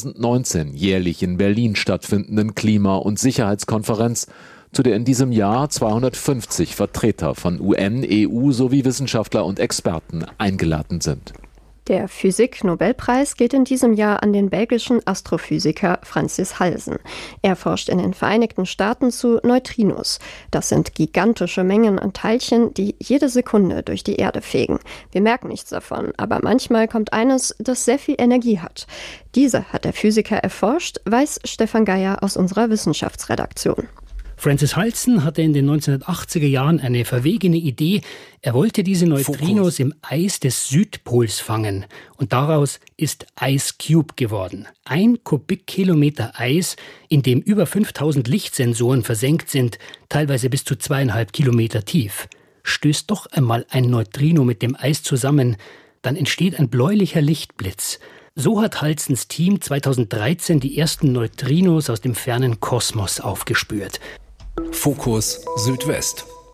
Speaker 16: 2019 jährlich in Berlin stattfindenden Klima- und Sicherheitskonferenz, zu der in diesem Jahr 250 Vertreter von UN, EU sowie Wissenschaftler und Experten eingeladen sind.
Speaker 12: Der Physik-Nobelpreis geht in diesem Jahr an den belgischen Astrophysiker Francis Halsen. Er forscht in den Vereinigten Staaten zu Neutrinos. Das sind gigantische Mengen an Teilchen, die jede Sekunde durch die Erde fegen. Wir merken nichts davon, aber manchmal kommt eines, das sehr viel Energie hat. Diese hat der Physiker erforscht, weiß Stefan Geier aus unserer Wissenschaftsredaktion.
Speaker 11: Francis Halsen hatte in den 1980er Jahren eine verwegene Idee. Er wollte diese Neutrinos im Eis des Südpols fangen. Und daraus ist Ice Cube geworden. 1 Kubikkilometer Eis, in dem über 5000 Lichtsensoren versenkt sind, teilweise bis zu 2,5 Kilometer tief. Stößt doch einmal ein Neutrino mit dem Eis zusammen, dann entsteht ein bläulicher Lichtblitz. So hat Halsens Team 2013 die ersten Neutrinos aus dem fernen Kosmos aufgespürt.
Speaker 7: Fokus Südwest.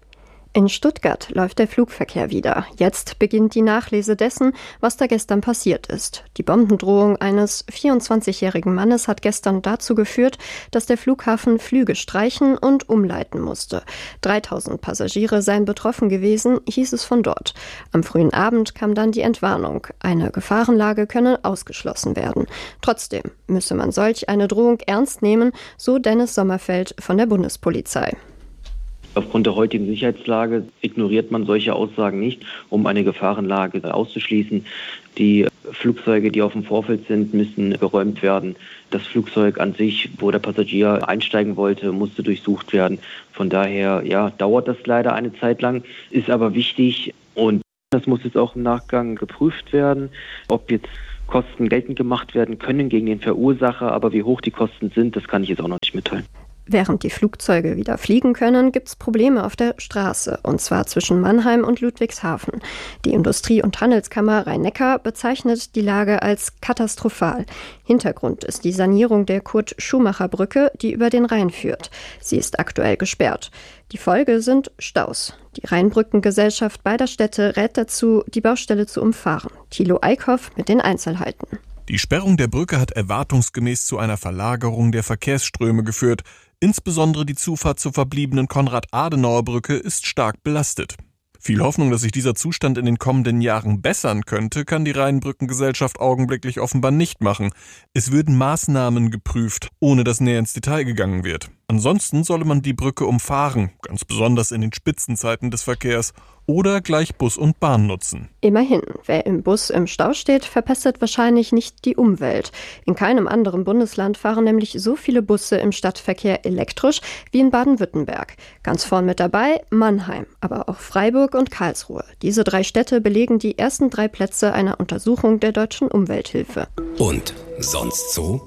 Speaker 12: In Stuttgart läuft der Flugverkehr wieder. Jetzt beginnt die Nachlese dessen, was da gestern passiert ist. Die Bombendrohung eines 24-jährigen Mannes hat gestern dazu geführt, dass der Flughafen Flüge streichen und umleiten musste. 3000 Passagiere seien betroffen gewesen, hieß es von dort. Am frühen Abend kam dann die Entwarnung. Eine Gefahrenlage könne ausgeschlossen werden. Trotzdem müsse man solch eine Drohung ernst nehmen, so Dennis Sommerfeld von der Bundespolizei.
Speaker 17: Aufgrund der heutigen Sicherheitslage ignoriert man solche Aussagen nicht, um eine Gefahrenlage auszuschließen. Die Flugzeuge, die auf dem Vorfeld sind, müssen geräumt werden. Das Flugzeug an sich, wo der Passagier einsteigen wollte, musste durchsucht werden. Von daher dauert das leider eine Zeit lang, ist aber wichtig und das muss jetzt auch im Nachgang geprüft werden, ob jetzt Kosten geltend gemacht werden können gegen den Verursacher, aber wie hoch die Kosten sind, das kann ich jetzt auch noch nicht mitteilen.
Speaker 12: Während die Flugzeuge wieder fliegen können, gibt es Probleme auf der Straße, und zwar zwischen Mannheim und Ludwigshafen. Die Industrie- und Handelskammer Rhein-Neckar bezeichnet die Lage als katastrophal. Hintergrund ist die Sanierung der Kurt-Schumacher-Brücke, die über den Rhein führt. Sie ist aktuell gesperrt. Die Folge sind Staus. Die Rheinbrückengesellschaft beider Städte rät dazu, die Baustelle zu umfahren. Thilo Eickhoff mit den Einzelheiten.
Speaker 18: Die Sperrung der Brücke hat erwartungsgemäß zu einer Verlagerung der Verkehrsströme geführt. Insbesondere die Zufahrt zur verbliebenen Konrad-Adenauer-Brücke ist stark belastet. Viel Hoffnung, dass sich dieser Zustand in den kommenden Jahren bessern könnte, kann die Rheinbrückengesellschaft augenblicklich offenbar nicht machen. Es würden Maßnahmen geprüft, ohne dass näher ins Detail gegangen wird. Ansonsten solle man die Brücke umfahren, ganz besonders in den Spitzenzeiten des Verkehrs, oder gleich Bus und Bahn nutzen.
Speaker 12: Immerhin, wer im Bus im Stau steht, verpestet wahrscheinlich nicht die Umwelt. In keinem anderen Bundesland fahren nämlich so viele Busse im Stadtverkehr elektrisch wie in Baden-Württemberg. Ganz vorn mit dabei Mannheim, aber auch Freiburg und Karlsruhe. Diese 3 Städte belegen die ersten 3 Plätze einer Untersuchung der Deutschen Umwelthilfe.
Speaker 7: Und sonst so?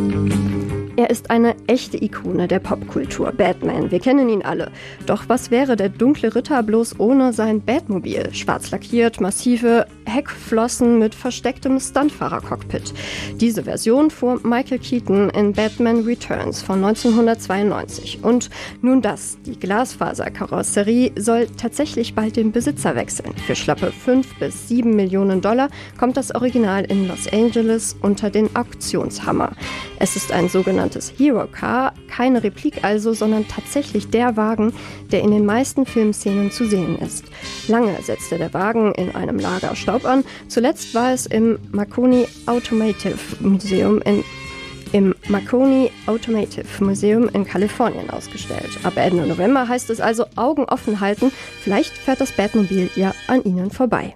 Speaker 12: Er ist eine echte Ikone der Popkultur, Batman. Wir kennen ihn alle. Doch was wäre der dunkle Ritter bloß ohne sein Batmobil? Schwarz lackiert, massive Heckflossen mit verstecktem Stuntfahrer-Cockpit. Diese Version fuhr Michael Keaton in Batman Returns von 1992. Und nun das, die Glasfaserkarosserie soll tatsächlich bald den Besitzer wechseln. Für schlappe 5 bis 7 Millionen $, kommt das Original in Los Angeles unter den Auktionshammer. Es ist ein sogenanntes Hero Car, keine Replik also, sondern tatsächlich der Wagen, der in den meisten Filmszenen zu sehen ist. Lange setzte der Wagen in einem Lager Staub an, zuletzt war es im Marconi Automotive Museum in Kalifornien ausgestellt. Ab Ende November heißt es also Augen offen halten, vielleicht fährt das Batmobil ja an Ihnen vorbei.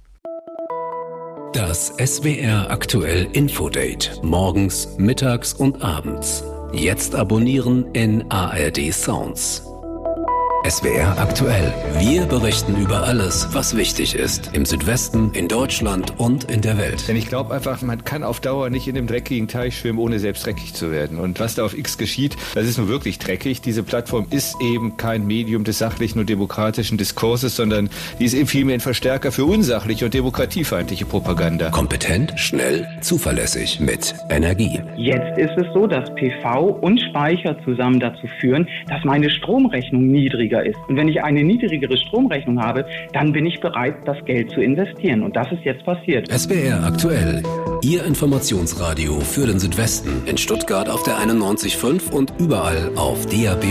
Speaker 7: Das SWR aktuell Infodate. Morgens, mittags und abends. Jetzt abonnieren in ARD Sounds. SWR aktuell. Wir berichten über alles, was wichtig ist. Im Südwesten, in Deutschland und in der Welt.
Speaker 19: Denn ich glaube einfach, man kann auf Dauer nicht in dem dreckigen Teich schwimmen, ohne selbst dreckig zu werden. Und was da auf X geschieht, das ist nun wirklich dreckig. Diese Plattform ist eben kein Medium des sachlichen und demokratischen Diskurses, sondern die ist eben vielmehr ein Verstärker für unsachliche und demokratiefeindliche Propaganda.
Speaker 7: Kompetent, schnell, zuverlässig, mit Energie.
Speaker 20: Jetzt ist es so, dass PV und Speicher zusammen dazu führen, dass meine Stromrechnung niedriger ist. Und wenn ich eine niedrigere Stromrechnung habe, dann bin ich bereit, das Geld zu investieren. Und das ist jetzt passiert.
Speaker 7: SWR aktuell. Ihr Informationsradio für den Südwesten. In Stuttgart auf der 91.5 und überall auf DAB+.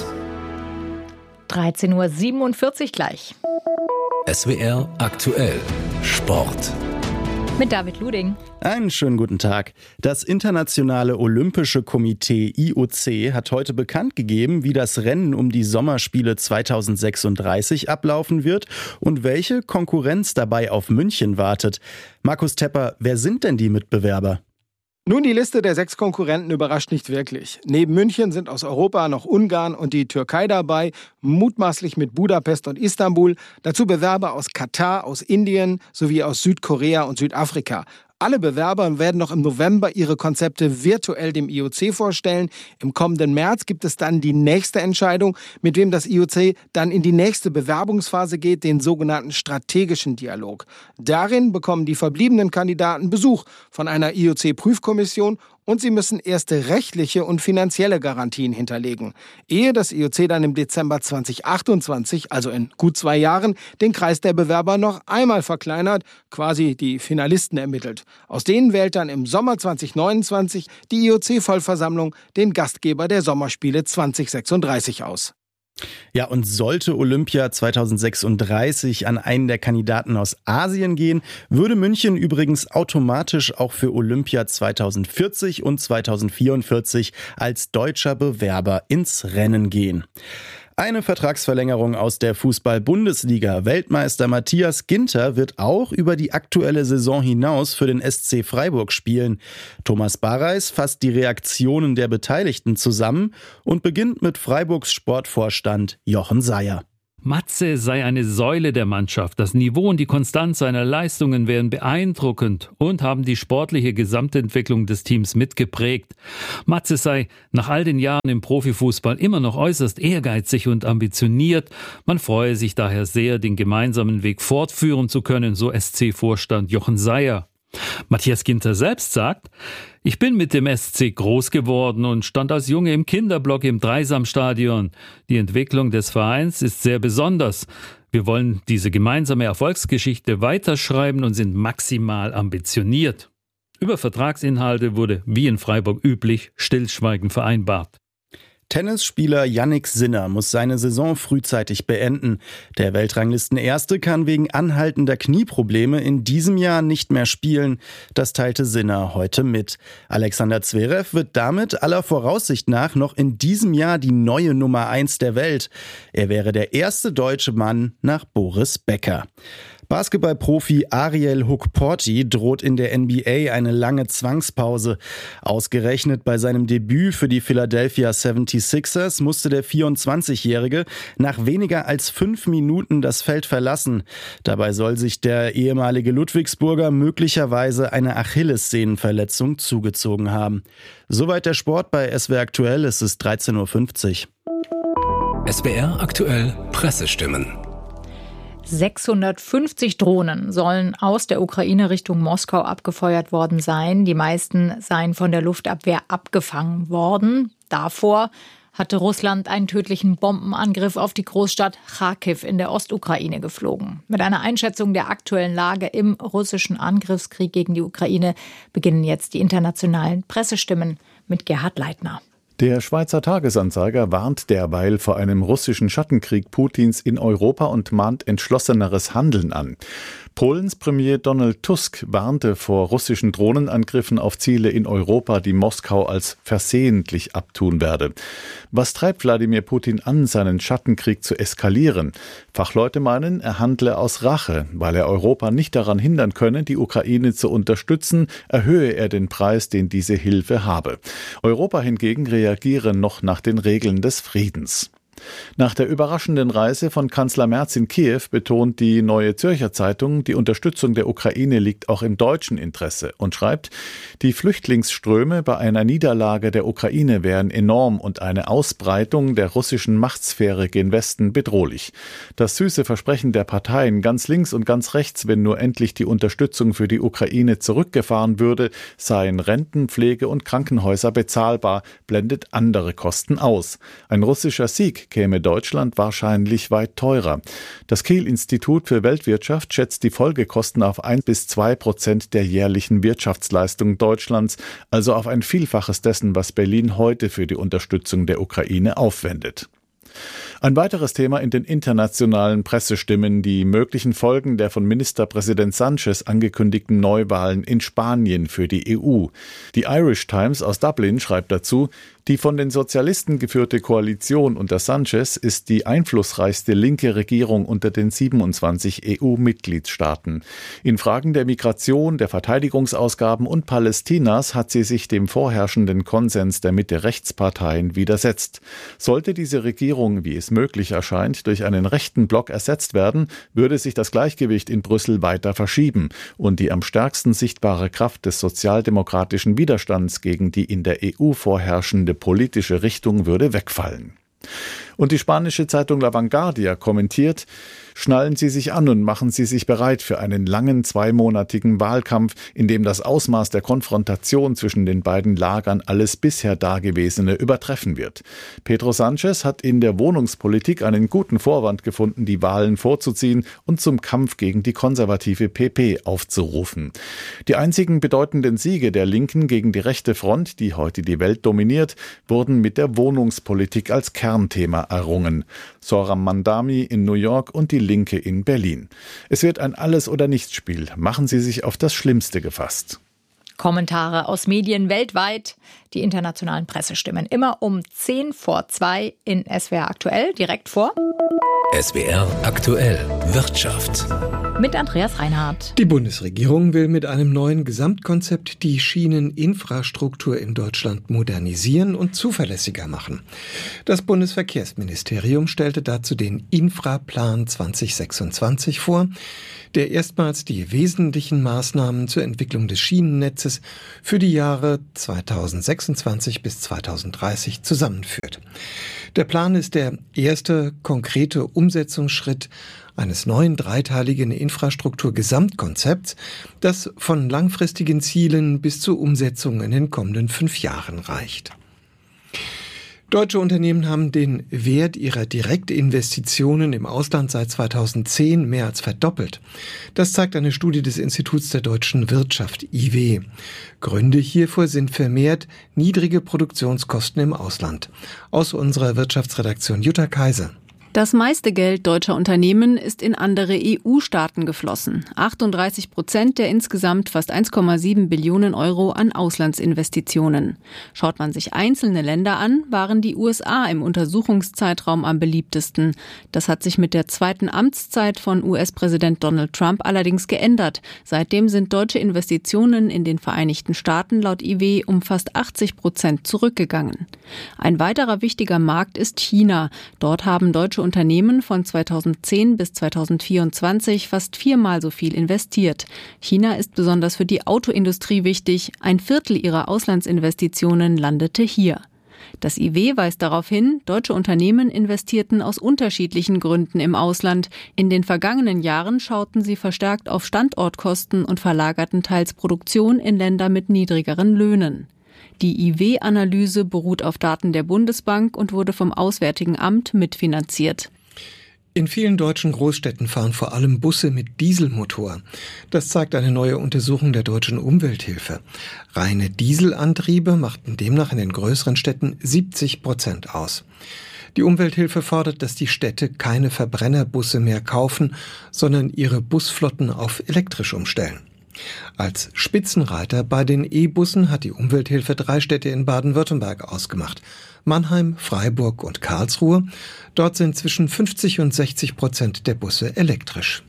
Speaker 1: 13.47 Uhr gleich.
Speaker 7: SWR aktuell. Sport.
Speaker 1: Mit David Luding.
Speaker 21: Einen schönen guten Tag. Das Internationale Olympische Komitee IOC hat heute bekannt gegeben, wie das Rennen um die Sommerspiele 2036 ablaufen wird und welche Konkurrenz dabei auf München wartet. Markus Tepper, wer sind denn die Mitbewerber?
Speaker 22: Nun, die Liste der 6 Konkurrenten überrascht nicht wirklich. Neben München sind aus Europa noch Ungarn und die Türkei dabei, mutmaßlich mit Budapest und Istanbul. Dazu Bewerber aus Katar, aus Indien sowie aus Südkorea und Südafrika. Alle Bewerber werden noch im November ihre Konzepte virtuell dem IOC vorstellen. Im kommenden März gibt es dann die nächste Entscheidung, mit wem das IOC dann in die nächste Bewerbungsphase geht, den sogenannten strategischen Dialog. Darin bekommen die verbliebenen Kandidaten Besuch von einer IOC-Prüfkommission und sie müssen erste rechtliche und finanzielle Garantien hinterlegen, ehe das IOC dann im Dezember 2028, also in gut 2 Jahren, den Kreis der Bewerber noch einmal verkleinert, quasi die Finalisten ermittelt. Aus denen wählt dann im Sommer 2029 die IOC-Vollversammlung den Gastgeber der Sommerspiele 2036 aus.
Speaker 21: Ja, und sollte Olympia 2036 an einen der Kandidaten aus Asien gehen, würde München übrigens automatisch auch für Olympia 2040 und 2044 als deutscher Bewerber ins Rennen gehen. Eine Vertragsverlängerung aus der Fußball-Bundesliga. Weltmeister Matthias Ginter wird auch über die aktuelle Saison hinaus für den SC Freiburg spielen. Thomas Barreis fasst die Reaktionen der Beteiligten zusammen und beginnt mit Freiburgs Sportvorstand Jochen Seyer.
Speaker 2: Matze sei eine Säule der Mannschaft. Das Niveau und die Konstanz seiner Leistungen wären beeindruckend und haben die sportliche Gesamtentwicklung des Teams mitgeprägt. Matze sei nach all den Jahren im Profifußball immer noch äußerst ehrgeizig und ambitioniert. Man freue sich daher sehr, den gemeinsamen Weg fortführen zu können, so SC-Vorstand Jochen Seyer. Matthias Ginter selbst sagt: Ich bin mit dem SC groß geworden und stand als Junge im Kinderblock im Dreisamstadion. Die Entwicklung des Vereins ist sehr besonders. Wir wollen diese gemeinsame Erfolgsgeschichte weiterschreiben und sind maximal ambitioniert. Über Vertragsinhalte wurde, wie in Freiburg üblich, Stillschweigen vereinbart.
Speaker 21: Tennisspieler Jannik Sinner muss seine Saison frühzeitig beenden. Der Weltranglistenerste kann wegen anhaltender Knieprobleme in diesem Jahr nicht mehr spielen. Das teilte Sinner heute mit. Alexander Zverev wird damit aller Voraussicht nach noch in diesem Jahr die neue Nummer 1 der Welt. Er wäre der erste deutsche Mann nach Boris Becker. Basketballprofi Ariel Hukporti droht in der NBA eine lange Zwangspause. Ausgerechnet bei seinem Debüt für die Philadelphia 76ers musste der 24-Jährige nach weniger als 5 Minuten das Feld verlassen. Dabei soll sich der ehemalige Ludwigsburger möglicherweise eine Achillessehnenverletzung zugezogen haben. Soweit der Sport bei SWR Aktuell. Es ist 13:50
Speaker 7: Uhr. SWR Aktuell Pressestimmen.
Speaker 1: 650 Drohnen sollen aus der Ukraine Richtung Moskau abgefeuert worden sein. Die meisten seien von der Luftabwehr abgefangen worden. Davor hatte Russland einen tödlichen Bombenangriff auf die Großstadt Charkiw in der Ostukraine geflogen. Mit einer Einschätzung der aktuellen Lage im russischen Angriffskrieg gegen die Ukraine beginnen jetzt die internationalen Pressestimmen mit Gerhard Leitner.
Speaker 3: Der Schweizer Tagesanzeiger warnt derweil vor einem russischen Schattenkrieg Putins in Europa und mahnt entschlosseneres Handeln an. Polens Premier Donald Tusk warnte vor russischen Drohnenangriffen auf Ziele in Europa, die Moskau als versehentlich abtun werde. Was treibt Wladimir Putin an, seinen Schattenkrieg zu eskalieren? Fachleute meinen, er handle aus Rache. Weil er Europa nicht daran hindern könne, die Ukraine zu unterstützen, erhöhe er den Preis, den diese Hilfe habe. Europa hingegen reagiere noch nach den Regeln des Friedens. Nach der überraschenden Reise von Kanzler Merz in Kiew betont die Neue Zürcher Zeitung, die Unterstützung der Ukraine liegt auch im deutschen Interesse und schreibt, die Flüchtlingsströme bei einer Niederlage der Ukraine wären enorm und eine Ausbreitung der russischen Machtsphäre gen Westen bedrohlich. Das süße Versprechen der Parteien ganz links und ganz rechts, wenn nur endlich die Unterstützung für die Ukraine zurückgefahren würde, seien Renten, Pflege und Krankenhäuser bezahlbar, blendet andere Kosten aus. Ein russischer Sieg käme Deutschland wahrscheinlich weit teurer. Das Kiel-Institut für Weltwirtschaft schätzt die Folgekosten auf 1-2% der jährlichen Wirtschaftsleistung Deutschlands, also auf ein Vielfaches dessen, was Berlin heute für die Unterstützung der Ukraine aufwendet. Ein weiteres Thema in den internationalen Pressestimmen: die möglichen Folgen der von Ministerpräsident Sanchez angekündigten Neuwahlen in Spanien für die EU. Die Irish Times aus Dublin schreibt dazu, die von den Sozialisten geführte Koalition unter Sanchez ist die einflussreichste linke Regierung unter den 27 EU-Mitgliedstaaten. In Fragen der Migration, der Verteidigungsausgaben und Palästinas hat sie sich dem vorherrschenden Konsens der Mitte-Rechts-Parteien widersetzt. Sollte diese Regierung, wie es möglich erscheint, durch einen rechten Block ersetzt werden, würde sich das Gleichgewicht in Brüssel weiter verschieben und die am stärksten sichtbare Kraft des sozialdemokratischen Widerstands gegen die in der EU vorherrschende politische Richtung würde wegfallen. Und die spanische Zeitung La Vanguardia kommentiert: Schnallen Sie sich an und machen Sie sich bereit für einen langen 2-monatigen Wahlkampf, in dem das Ausmaß der Konfrontation zwischen den beiden Lagern alles bisher Dagewesene übertreffen wird. Pedro Sánchez hat in der Wohnungspolitik einen guten Vorwand gefunden, die Wahlen vorzuziehen und zum Kampf gegen die konservative PP aufzurufen. Die einzigen bedeutenden Siege der Linken gegen die rechte Front, die heute die Welt dominiert, wurden mit der Wohnungspolitik als Kernthema errungen. Zohran Mandami in New York und die Linke in Berlin. Es wird ein Alles-oder-Nichts-Spiel. Machen Sie sich auf das Schlimmste gefasst.
Speaker 1: Kommentare aus Medien weltweit. Die internationalen Pressestimmen immer um 1:10 in SWR aktuell, direkt vor
Speaker 7: SWR aktuell Wirtschaft.
Speaker 1: Mit Andreas Reinhardt.
Speaker 5: Die Bundesregierung will mit einem neuen Gesamtkonzept die Schieneninfrastruktur in Deutschland modernisieren und zuverlässiger machen. Das Bundesverkehrsministerium stellte dazu den Infraplan 2026 vor, der erstmals die wesentlichen Maßnahmen zur Entwicklung des Schienennetzes für die Jahre 2026 bis 2030 zusammenführt. Der Plan ist der erste konkrete Umsetzungsschritt eines neuen dreiteiligen Infrastrukturgesamtkonzepts, das von langfristigen Zielen bis zur Umsetzung in den kommenden 5 Jahren reicht. Deutsche Unternehmen haben den Wert ihrer Direktinvestitionen im Ausland seit 2010 mehr als verdoppelt. Das zeigt eine Studie des Instituts der deutschen Wirtschaft, IW. Gründe hierfür sind vermehrt niedrige Produktionskosten im Ausland. Aus unserer Wirtschaftsredaktion Jutta Kaiser.
Speaker 6: Das meiste Geld deutscher Unternehmen ist in andere EU-Staaten geflossen. 38% der insgesamt fast 1,7 Billionen Euro an Auslandsinvestitionen. Schaut man sich einzelne Länder an, waren die USA im Untersuchungszeitraum am beliebtesten. Das hat sich mit der zweiten Amtszeit von US-Präsident Donald Trump allerdings geändert. Seitdem sind deutsche Investitionen in den Vereinigten Staaten laut IW um fast 80% zurückgegangen. Ein weiterer wichtiger Markt ist China. Dort haben deutsche Unternehmen von 2010 bis 2024 fast 4-mal so viel investiert. China ist besonders für die Autoindustrie wichtig. 1/4 ihrer Auslandsinvestitionen landete hier. Das IW weist darauf hin, deutsche Unternehmen investierten aus unterschiedlichen Gründen im Ausland. In den vergangenen Jahren schauten sie verstärkt auf Standortkosten und verlagerten teils Produktion in Länder mit niedrigeren Löhnen. Die IW-Analyse beruht auf Daten der Bundesbank und wurde vom Auswärtigen Amt mitfinanziert.
Speaker 5: In vielen deutschen Großstädten fahren vor allem Busse mit Dieselmotor. Das zeigt eine neue Untersuchung der Deutschen Umwelthilfe. Reine Dieselantriebe machten demnach in den größeren Städten 70% aus. Die Umwelthilfe fordert, dass die Städte keine Verbrennerbusse mehr kaufen, sondern ihre Busflotten auf elektrisch umstellen. Als Spitzenreiter bei den E-Bussen hat die Umwelthilfe 3 Städte in Baden-Württemberg ausgemacht: Mannheim, Freiburg und Karlsruhe. Dort sind zwischen 50% und 60% der Busse elektrisch.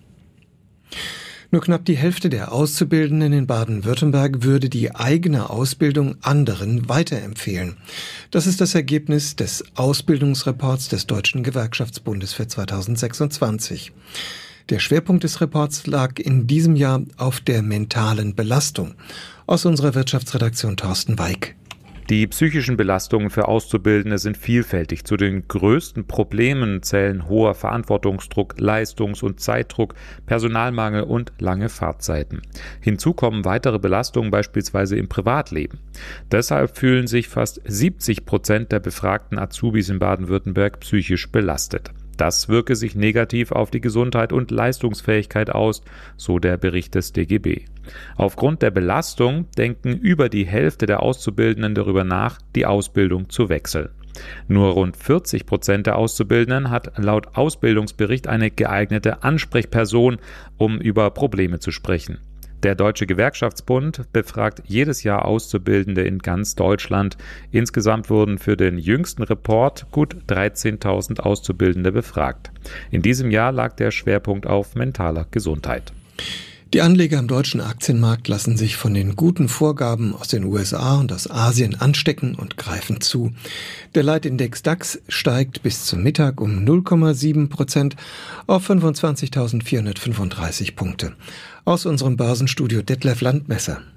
Speaker 5: Nur knapp die Hälfte der Auszubildenden in Baden-Württemberg würde die eigene Ausbildung anderen weiterempfehlen. Das ist das Ergebnis des Ausbildungsreports des Deutschen Gewerkschaftsbundes für 2026. Der Schwerpunkt des Reports lag in diesem Jahr auf der mentalen Belastung. Aus unserer Wirtschaftsredaktion Thorsten Weig.
Speaker 23: Die psychischen Belastungen für Auszubildende sind vielfältig. Zu den größten Problemen zählen hoher Verantwortungsdruck, Leistungs- und Zeitdruck, Personalmangel und lange Fahrtzeiten. Hinzu kommen weitere Belastungen beispielsweise im Privatleben. Deshalb fühlen sich fast 70% der befragten Azubis in Baden-Württemberg psychisch belastet. Das wirke sich negativ auf die Gesundheit und Leistungsfähigkeit aus, so der Bericht des DGB. Aufgrund der Belastung denken über die Hälfte der Auszubildenden darüber nach, die Ausbildung zu wechseln. Nur rund 40% der Auszubildenden hat laut Ausbildungsbericht eine geeignete Ansprechperson, um über Probleme zu sprechen. Der Deutsche Gewerkschaftsbund befragt jedes Jahr Auszubildende in ganz Deutschland. Insgesamt wurden für den jüngsten Report gut 13.000 Auszubildende befragt. In diesem Jahr lag der Schwerpunkt auf mentaler Gesundheit.
Speaker 5: Die Anleger am deutschen Aktienmarkt lassen sich von den guten Vorgaben aus den USA und aus Asien anstecken und greifen zu. Der Leitindex DAX steigt bis zum Mittag um 0,7% auf 25.435 Punkte. Aus unserem Börsenstudio Detlef Landmesser.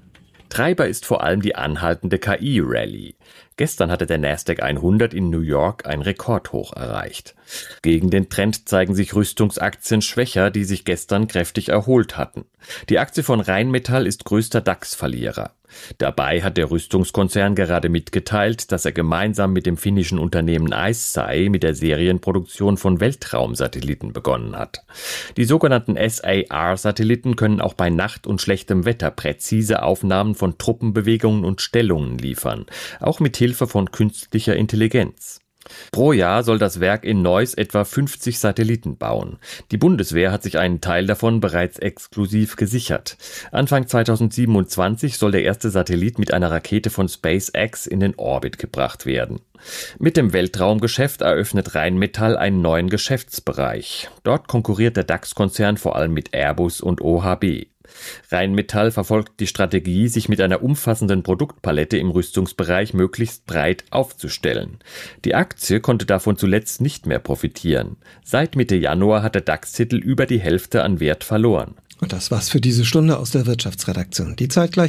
Speaker 4: Treiber ist vor allem die anhaltende KI-Rallye. Gestern hatte der Nasdaq 100 in New York ein Rekordhoch erreicht. Gegen den Trend zeigen sich Rüstungsaktien schwächer, die sich gestern kräftig erholt hatten. Die Aktie von Rheinmetall ist größter DAX-Verlierer. Dabei hat der Rüstungskonzern gerade mitgeteilt, dass er gemeinsam mit dem finnischen Unternehmen ICEYE mit der Serienproduktion von Weltraumsatelliten begonnen hat. Die sogenannten SAR-Satelliten können auch bei Nacht und schlechtem Wetter präzise Aufnahmen von Truppenbewegungen und Stellungen liefern, auch mit Hilfe von künstlicher Intelligenz. Pro Jahr soll das Werk in Neuss etwa 50 Satelliten bauen. Die Bundeswehr hat sich einen Teil davon bereits exklusiv gesichert. Anfang 2027 soll der erste Satellit mit einer Rakete von SpaceX in den Orbit gebracht werden. Mit dem Weltraumgeschäft eröffnet Rheinmetall einen neuen Geschäftsbereich. Dort konkurriert der DAX-Konzern vor allem mit Airbus und OHB. Rheinmetall verfolgt die Strategie, sich mit einer umfassenden Produktpalette im Rüstungsbereich möglichst breit aufzustellen. Die Aktie konnte davon zuletzt nicht mehr profitieren. Seit Mitte Januar hat der DAX-Titel über die Hälfte an Wert verloren.
Speaker 5: Und das war's für diese Stunde aus der Wirtschaftsredaktion. Die Zeit gleich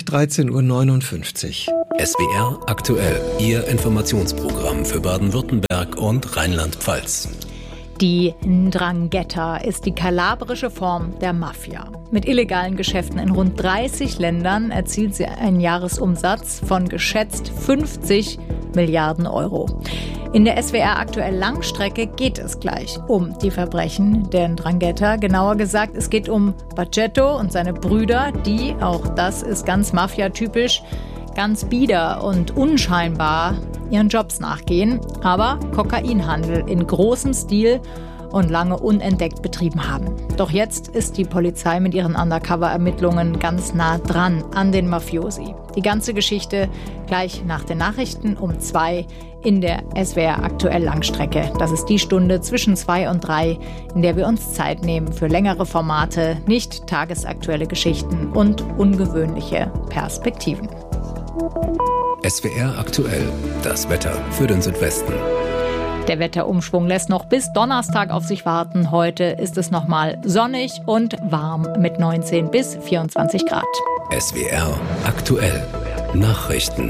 Speaker 5: 13:59 Uhr.
Speaker 7: SWR aktuell, Ihr Informationsprogramm für Baden-Württemberg und Rheinland-Pfalz.
Speaker 1: Die 'Ndrangheta ist die kalabrische Form der Mafia. Mit illegalen Geschäften in rund 30 Ländern erzielt sie einen Jahresumsatz von geschätzt 50 Milliarden Euro. In der SWR aktuell Langstrecke geht es gleich um die Verbrechen der 'Ndrangheta. Genauer gesagt, es geht um Bacchetto und seine Brüder, die, auch das ist ganz mafiatypisch, ganz bieder und unscheinbar ihren Jobs nachgehen, aber Kokainhandel in großem Stil und lange unentdeckt betrieben haben. Doch jetzt ist die Polizei mit ihren Undercover-Ermittlungen ganz nah dran an den Mafiosi. Die ganze Geschichte gleich nach den Nachrichten um 2 in der SWR aktuell Langstrecke. Das ist die Stunde zwischen 2 und 3, in der wir uns Zeit nehmen für längere Formate, nicht tagesaktuelle Geschichten und ungewöhnliche Perspektiven.
Speaker 7: SWR aktuell, das Wetter für den Südwesten.
Speaker 1: Der Wetterumschwung lässt noch bis Donnerstag auf sich warten. Heute ist es nochmal sonnig und warm mit 19 bis 24 Grad.
Speaker 7: SWR aktuell, Nachrichten.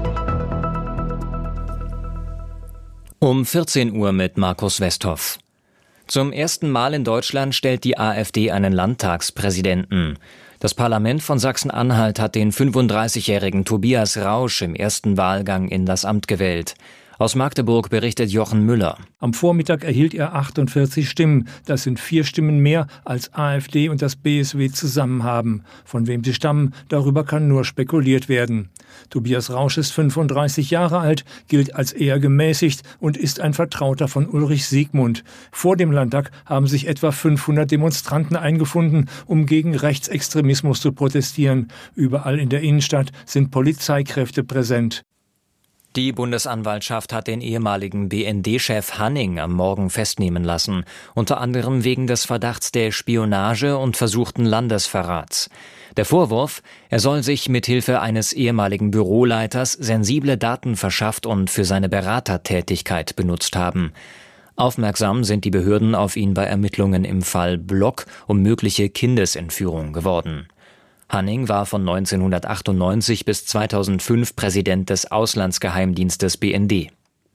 Speaker 10: Um 14 Uhr mit Markus Westhoff. Zum ersten Mal in Deutschland stellt die AfD einen Landtagspräsidenten. Das Parlament von Sachsen-Anhalt hat den 35-jährigen Tobias Rausch im ersten Wahlgang in das Amt gewählt. Aus Magdeburg berichtet Jochen Müller.
Speaker 8: Am Vormittag erhielt er 48 Stimmen. Das sind 4 Stimmen mehr, als AfD und das BSW zusammen haben. Von wem sie stammen, darüber kann nur spekuliert werden. Tobias Rausch ist 35 Jahre alt, gilt als eher gemäßigt und ist ein Vertrauter von Ulrich Siegmund. Vor dem Landtag haben sich etwa 500 Demonstranten eingefunden, um gegen Rechtsextremismus zu protestieren. Überall in der Innenstadt sind Polizeikräfte präsent.
Speaker 10: Die Bundesanwaltschaft hat den ehemaligen BND-Chef Hanning am Morgen festnehmen lassen, unter anderem wegen des Verdachts der Spionage und versuchten Landesverrats. Der Vorwurf, er soll sich mit Hilfe eines ehemaligen Büroleiters sensible Daten verschafft und für seine Beratertätigkeit benutzt haben. Aufmerksam sind die Behörden auf ihn bei Ermittlungen im Fall Block um mögliche Kindesentführung geworden. Hanning war von 1998 bis 2005 Präsident des Auslandsgeheimdienstes BND.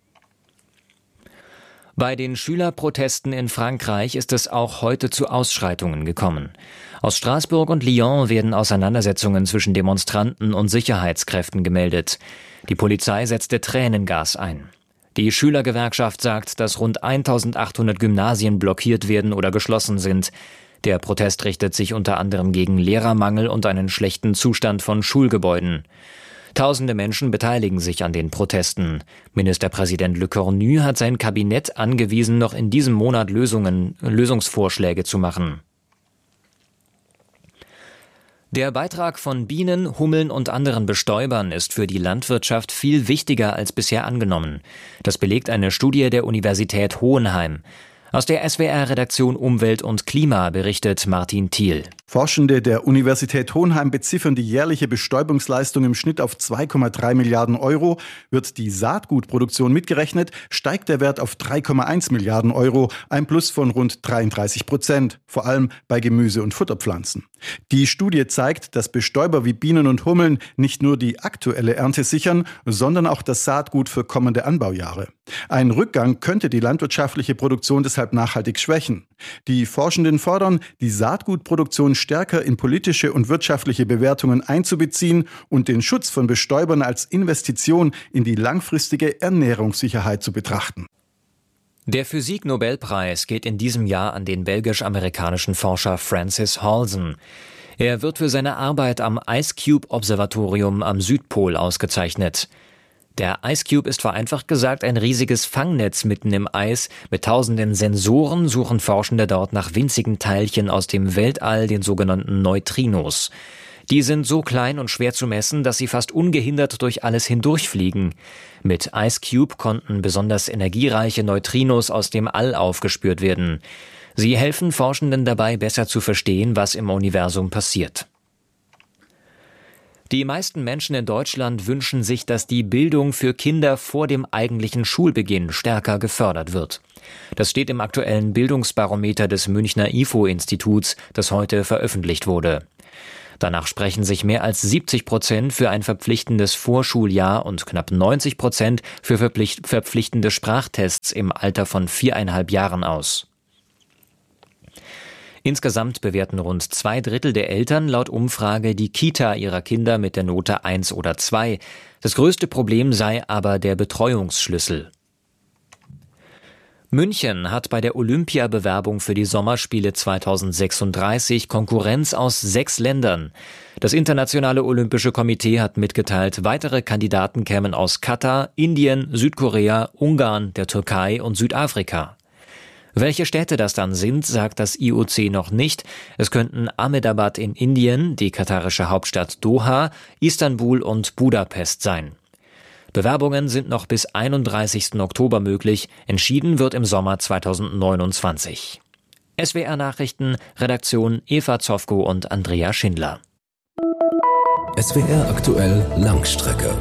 Speaker 10: Bei den Schülerprotesten in Frankreich ist es auch heute zu Ausschreitungen gekommen. Aus Straßburg und Lyon werden Auseinandersetzungen zwischen Demonstranten und Sicherheitskräften gemeldet. Die Polizei setzte Tränengas ein. Die Schülergewerkschaft sagt, dass rund 1800 Gymnasien blockiert werden oder geschlossen sind. Der Protest richtet sich unter anderem gegen Lehrermangel und einen schlechten Zustand von Schulgebäuden. Tausende Menschen beteiligen sich an den Protesten. Ministerpräsident Le Cornu hat sein Kabinett angewiesen, noch in diesem Monat Lösungsvorschläge zu machen. Der Beitrag von Bienen, Hummeln und anderen Bestäubern ist für die Landwirtschaft viel wichtiger als bisher angenommen. Das belegt eine Studie der Universität Hohenheim. Aus der SWR-Redaktion Umwelt und Klima berichtet Martin Thiel.
Speaker 21: Forschende der Universität Hohenheim beziffern die jährliche Bestäubungsleistung im Schnitt auf 2,3 Milliarden Euro. Wird die Saatgutproduktion mitgerechnet, steigt der Wert auf 3,1 Milliarden Euro, ein Plus von rund 33%, vor allem bei Gemüse- und Futterpflanzen. Die Studie zeigt, dass Bestäuber wie Bienen und Hummeln nicht nur die aktuelle Ernte sichern, sondern auch das Saatgut für kommende Anbaujahre. Ein Rückgang könnte die landwirtschaftliche Produktion deshalb nachhaltig schwächen. Die Forschenden fordern, die Saatgutproduktion stärker in politische und wirtschaftliche Bewertungen einzubeziehen und den Schutz von Bestäubern als Investition in die langfristige Ernährungssicherheit zu betrachten.
Speaker 10: Der Physik-Nobelpreis geht in diesem Jahr an den belgisch-amerikanischen Forscher Francis Halsen. Er wird für seine Arbeit am Ice Cube Observatorium am Südpol ausgezeichnet. Der Ice Cube ist vereinfacht gesagt ein riesiges Fangnetz mitten im Eis. Mit tausenden Sensoren suchen Forschende dort nach winzigen Teilchen aus dem Weltall, den sogenannten Neutrinos. Die sind so klein und schwer zu messen, dass sie fast ungehindert durch alles hindurchfliegen. Mit Ice Cube konnten besonders energiereiche Neutrinos aus dem All aufgespürt werden. Sie helfen Forschenden dabei, besser zu verstehen, was im Universum passiert. Die meisten Menschen in Deutschland wünschen sich, dass die Bildung für Kinder vor dem eigentlichen Schulbeginn stärker gefördert wird. Das steht im aktuellen Bildungsbarometer des Münchner IFO-Instituts, das heute veröffentlicht wurde. Danach sprechen sich mehr als 70% für ein verpflichtendes Vorschuljahr und knapp 90% für verpflichtende Sprachtests im Alter von 4,5 Jahren aus. Insgesamt bewerten rund 2/3 der Eltern laut Umfrage die Kita ihrer Kinder mit der Note 1 oder 2. Das größte Problem sei aber der Betreuungsschlüssel. München hat bei der Olympiabewerbung für die Sommerspiele 2036 Konkurrenz aus 6 Ländern. Das Internationale Olympische Komitee hat mitgeteilt, weitere Kandidaten kämen aus Katar, Indien, Südkorea, Ungarn, der Türkei und Südafrika. Welche Städte das dann sind, sagt das IOC noch nicht. Es könnten Ahmedabad in Indien, die katarische Hauptstadt Doha, Istanbul und Budapest sein. Bewerbungen sind noch bis 31. Oktober möglich. Entschieden wird im Sommer 2029. SWR Nachrichten, Redaktion Eva Zofko und Andrea Schindler.
Speaker 7: SWR aktuell Langstrecke.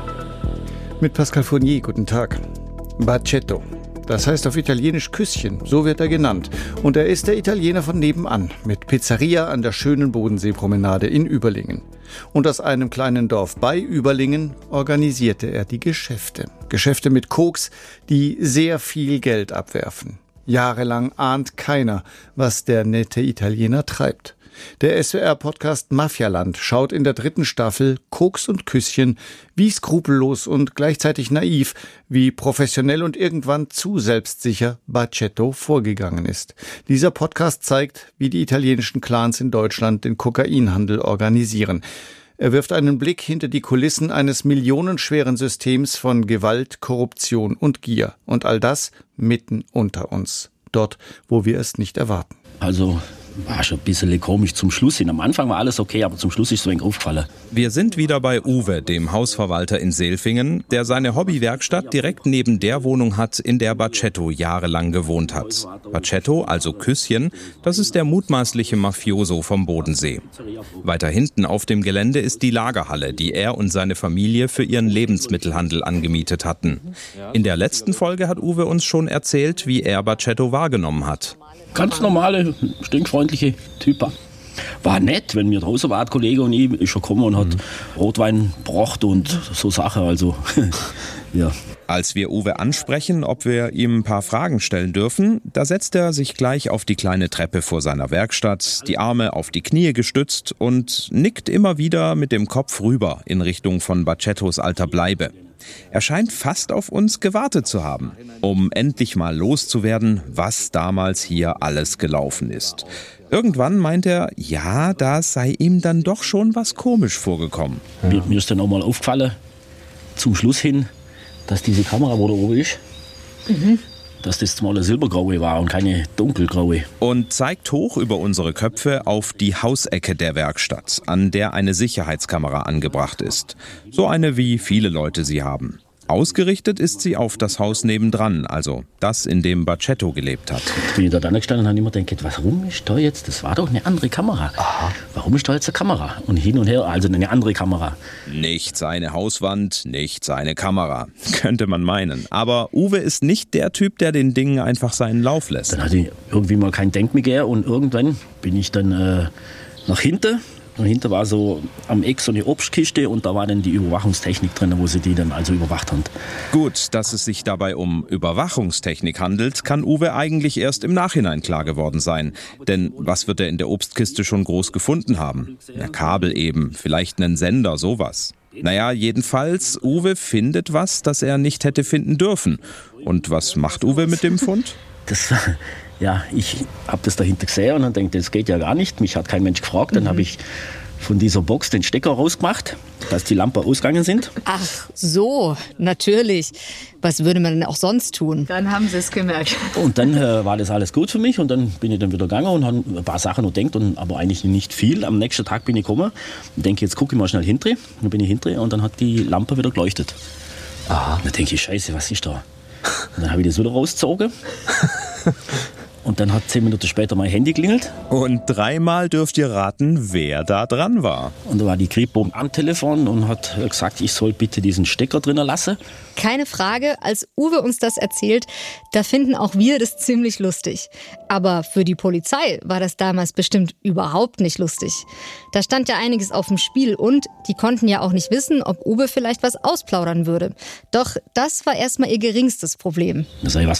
Speaker 22: Mit Pascal Fournier, guten Tag. Bacetto. Das heißt auf Italienisch Küsschen, so wird er genannt. Und er ist der Italiener von nebenan, mit Pizzeria an der schönen Bodenseepromenade in Überlingen. Und aus einem kleinen Dorf bei Überlingen organisierte er die Geschäfte. Geschäfte mit Koks, die sehr viel Geld abwerfen. Jahrelang ahnt keiner, was der nette Italiener treibt. Der SWR-Podcast Mafialand schaut in der 3. Staffel Koks und Küsschen, wie skrupellos und gleichzeitig naiv, wie professionell und irgendwann zu selbstsicher Bacetto vorgegangen ist. Dieser Podcast zeigt, wie die italienischen Clans in Deutschland den Kokainhandel organisieren. Er wirft einen Blick hinter die Kulissen eines millionenschweren Systems von Gewalt, Korruption und Gier. Und all das mitten unter uns. Dort, wo wir es nicht erwarten.
Speaker 9: Also war schon ein bisschen komisch zum Schluss hin. Am Anfang war alles okay, aber zum Schluss ist so ein aufgefallen.
Speaker 15: Wir sind wieder bei Uwe, dem Hausverwalter in Selfingen, der seine Hobbywerkstatt direkt neben der Wohnung hat, in der Bacetto jahrelang gewohnt hat. Bacetto, also Küsschen, das ist der mutmaßliche Mafioso vom Bodensee. Weiter hinten auf dem Gelände ist die Lagerhalle, die er und seine Familie für ihren Lebensmittelhandel angemietet hatten. In der letzten Folge hat Uwe uns schon erzählt, wie er Bacetto wahrgenommen hat.
Speaker 9: Ganz normale, stinkfreundliche Typ. War nett, wenn wir draußen waren, Kollege und ich, ist schon gekommen und hat Rotwein gebracht und so Sachen, also ja.
Speaker 15: Als wir Uwe ansprechen, ob wir ihm ein paar Fragen stellen dürfen, da setzt er sich gleich auf die kleine Treppe vor seiner Werkstatt, die Arme auf die Knie gestützt und nickt immer wieder mit dem Kopf rüber in Richtung von Bacettos alter Bleibe. Er scheint fast auf uns gewartet zu haben, um endlich mal loszuwerden, was damals hier alles gelaufen ist. Irgendwann meint er, ja, da sei ihm dann doch schon was komisch vorgekommen.
Speaker 9: Mir ist dann auch mal aufgefallen, zum Schluss hin, dass diese Kamera, wo da oben ist, dass das mal eine silbergraue war und keine dunkelgraue.
Speaker 15: Und zeigt hoch über unsere Köpfe auf die Hausecke der Werkstatt, an der eine Sicherheitskamera angebracht ist. So eine, wie viele Leute sie haben.
Speaker 13: Ausgerichtet ist sie auf das Haus nebendran, also das, in dem Bacetto gelebt hat.
Speaker 9: Jetzt bin ich da gestanden und habe immer gedacht, warum ist da jetzt, das war doch eine andere Kamera. Aha. Warum ist da jetzt eine Kamera? Und hin und her, also eine andere Kamera.
Speaker 13: Nicht seine Hauswand, nicht seine Kamera, könnte man meinen. Aber Uwe ist nicht der Typ, der den Dingen einfach seinen Lauf lässt.
Speaker 9: Dann hatte ich irgendwie mal kein Denkbegehr und irgendwann bin ich dann nach hinten. Und hinter war so am Eck so eine Obstkiste und da war dann die Überwachungstechnik drin, wo sie die dann also überwacht haben.
Speaker 13: Gut, dass es sich dabei um Überwachungstechnik handelt, kann Uwe eigentlich erst im Nachhinein klar geworden sein. Denn was wird er in der Obstkiste schon groß gefunden haben? Ja, Kabel eben, vielleicht einen Sender, sowas. Naja, jedenfalls, Uwe findet was, das er nicht hätte finden dürfen. Und was macht Uwe mit dem Fund?
Speaker 9: Ja, ich habe das dahinter gesehen und dann denke, das geht ja gar nicht. Mich hat kein Mensch gefragt. Dann habe ich von dieser Box den Stecker rausgemacht, dass die Lampen ausgegangen sind.
Speaker 14: Ach so, natürlich. Was würde man denn auch sonst tun?
Speaker 6: Dann haben sie es gemerkt.
Speaker 9: Und dann war das alles gut für mich und dann bin ich dann wieder gegangen und habe ein paar Sachen noch gedacht, aber eigentlich nicht viel. Am nächsten Tag bin ich gekommen und denke, jetzt gucke ich mal schnell hinter. Dann bin ich hinter und dann hat die Lampe wieder geleuchtet. Aha. Dann denke ich, scheiße, was ist da? Und dann habe ich das wieder rausgezogen. Und dann hat 10 Minuten später mein Handy klingelt.
Speaker 13: Und 3-mal dürft ihr raten, wer da dran war.
Speaker 9: Und da war die Kripo am Telefon und hat gesagt, ich soll bitte diesen Stecker drinnen lassen.
Speaker 14: Keine Frage, als Uwe uns das erzählt, da finden auch wir das ziemlich lustig. Aber für die Polizei war das damals bestimmt überhaupt nicht lustig. Da stand ja einiges auf dem Spiel und die konnten ja auch nicht wissen, ob Uwe vielleicht was ausplaudern würde. Doch das war erstmal ihr geringstes Problem.
Speaker 9: Da sag ich, was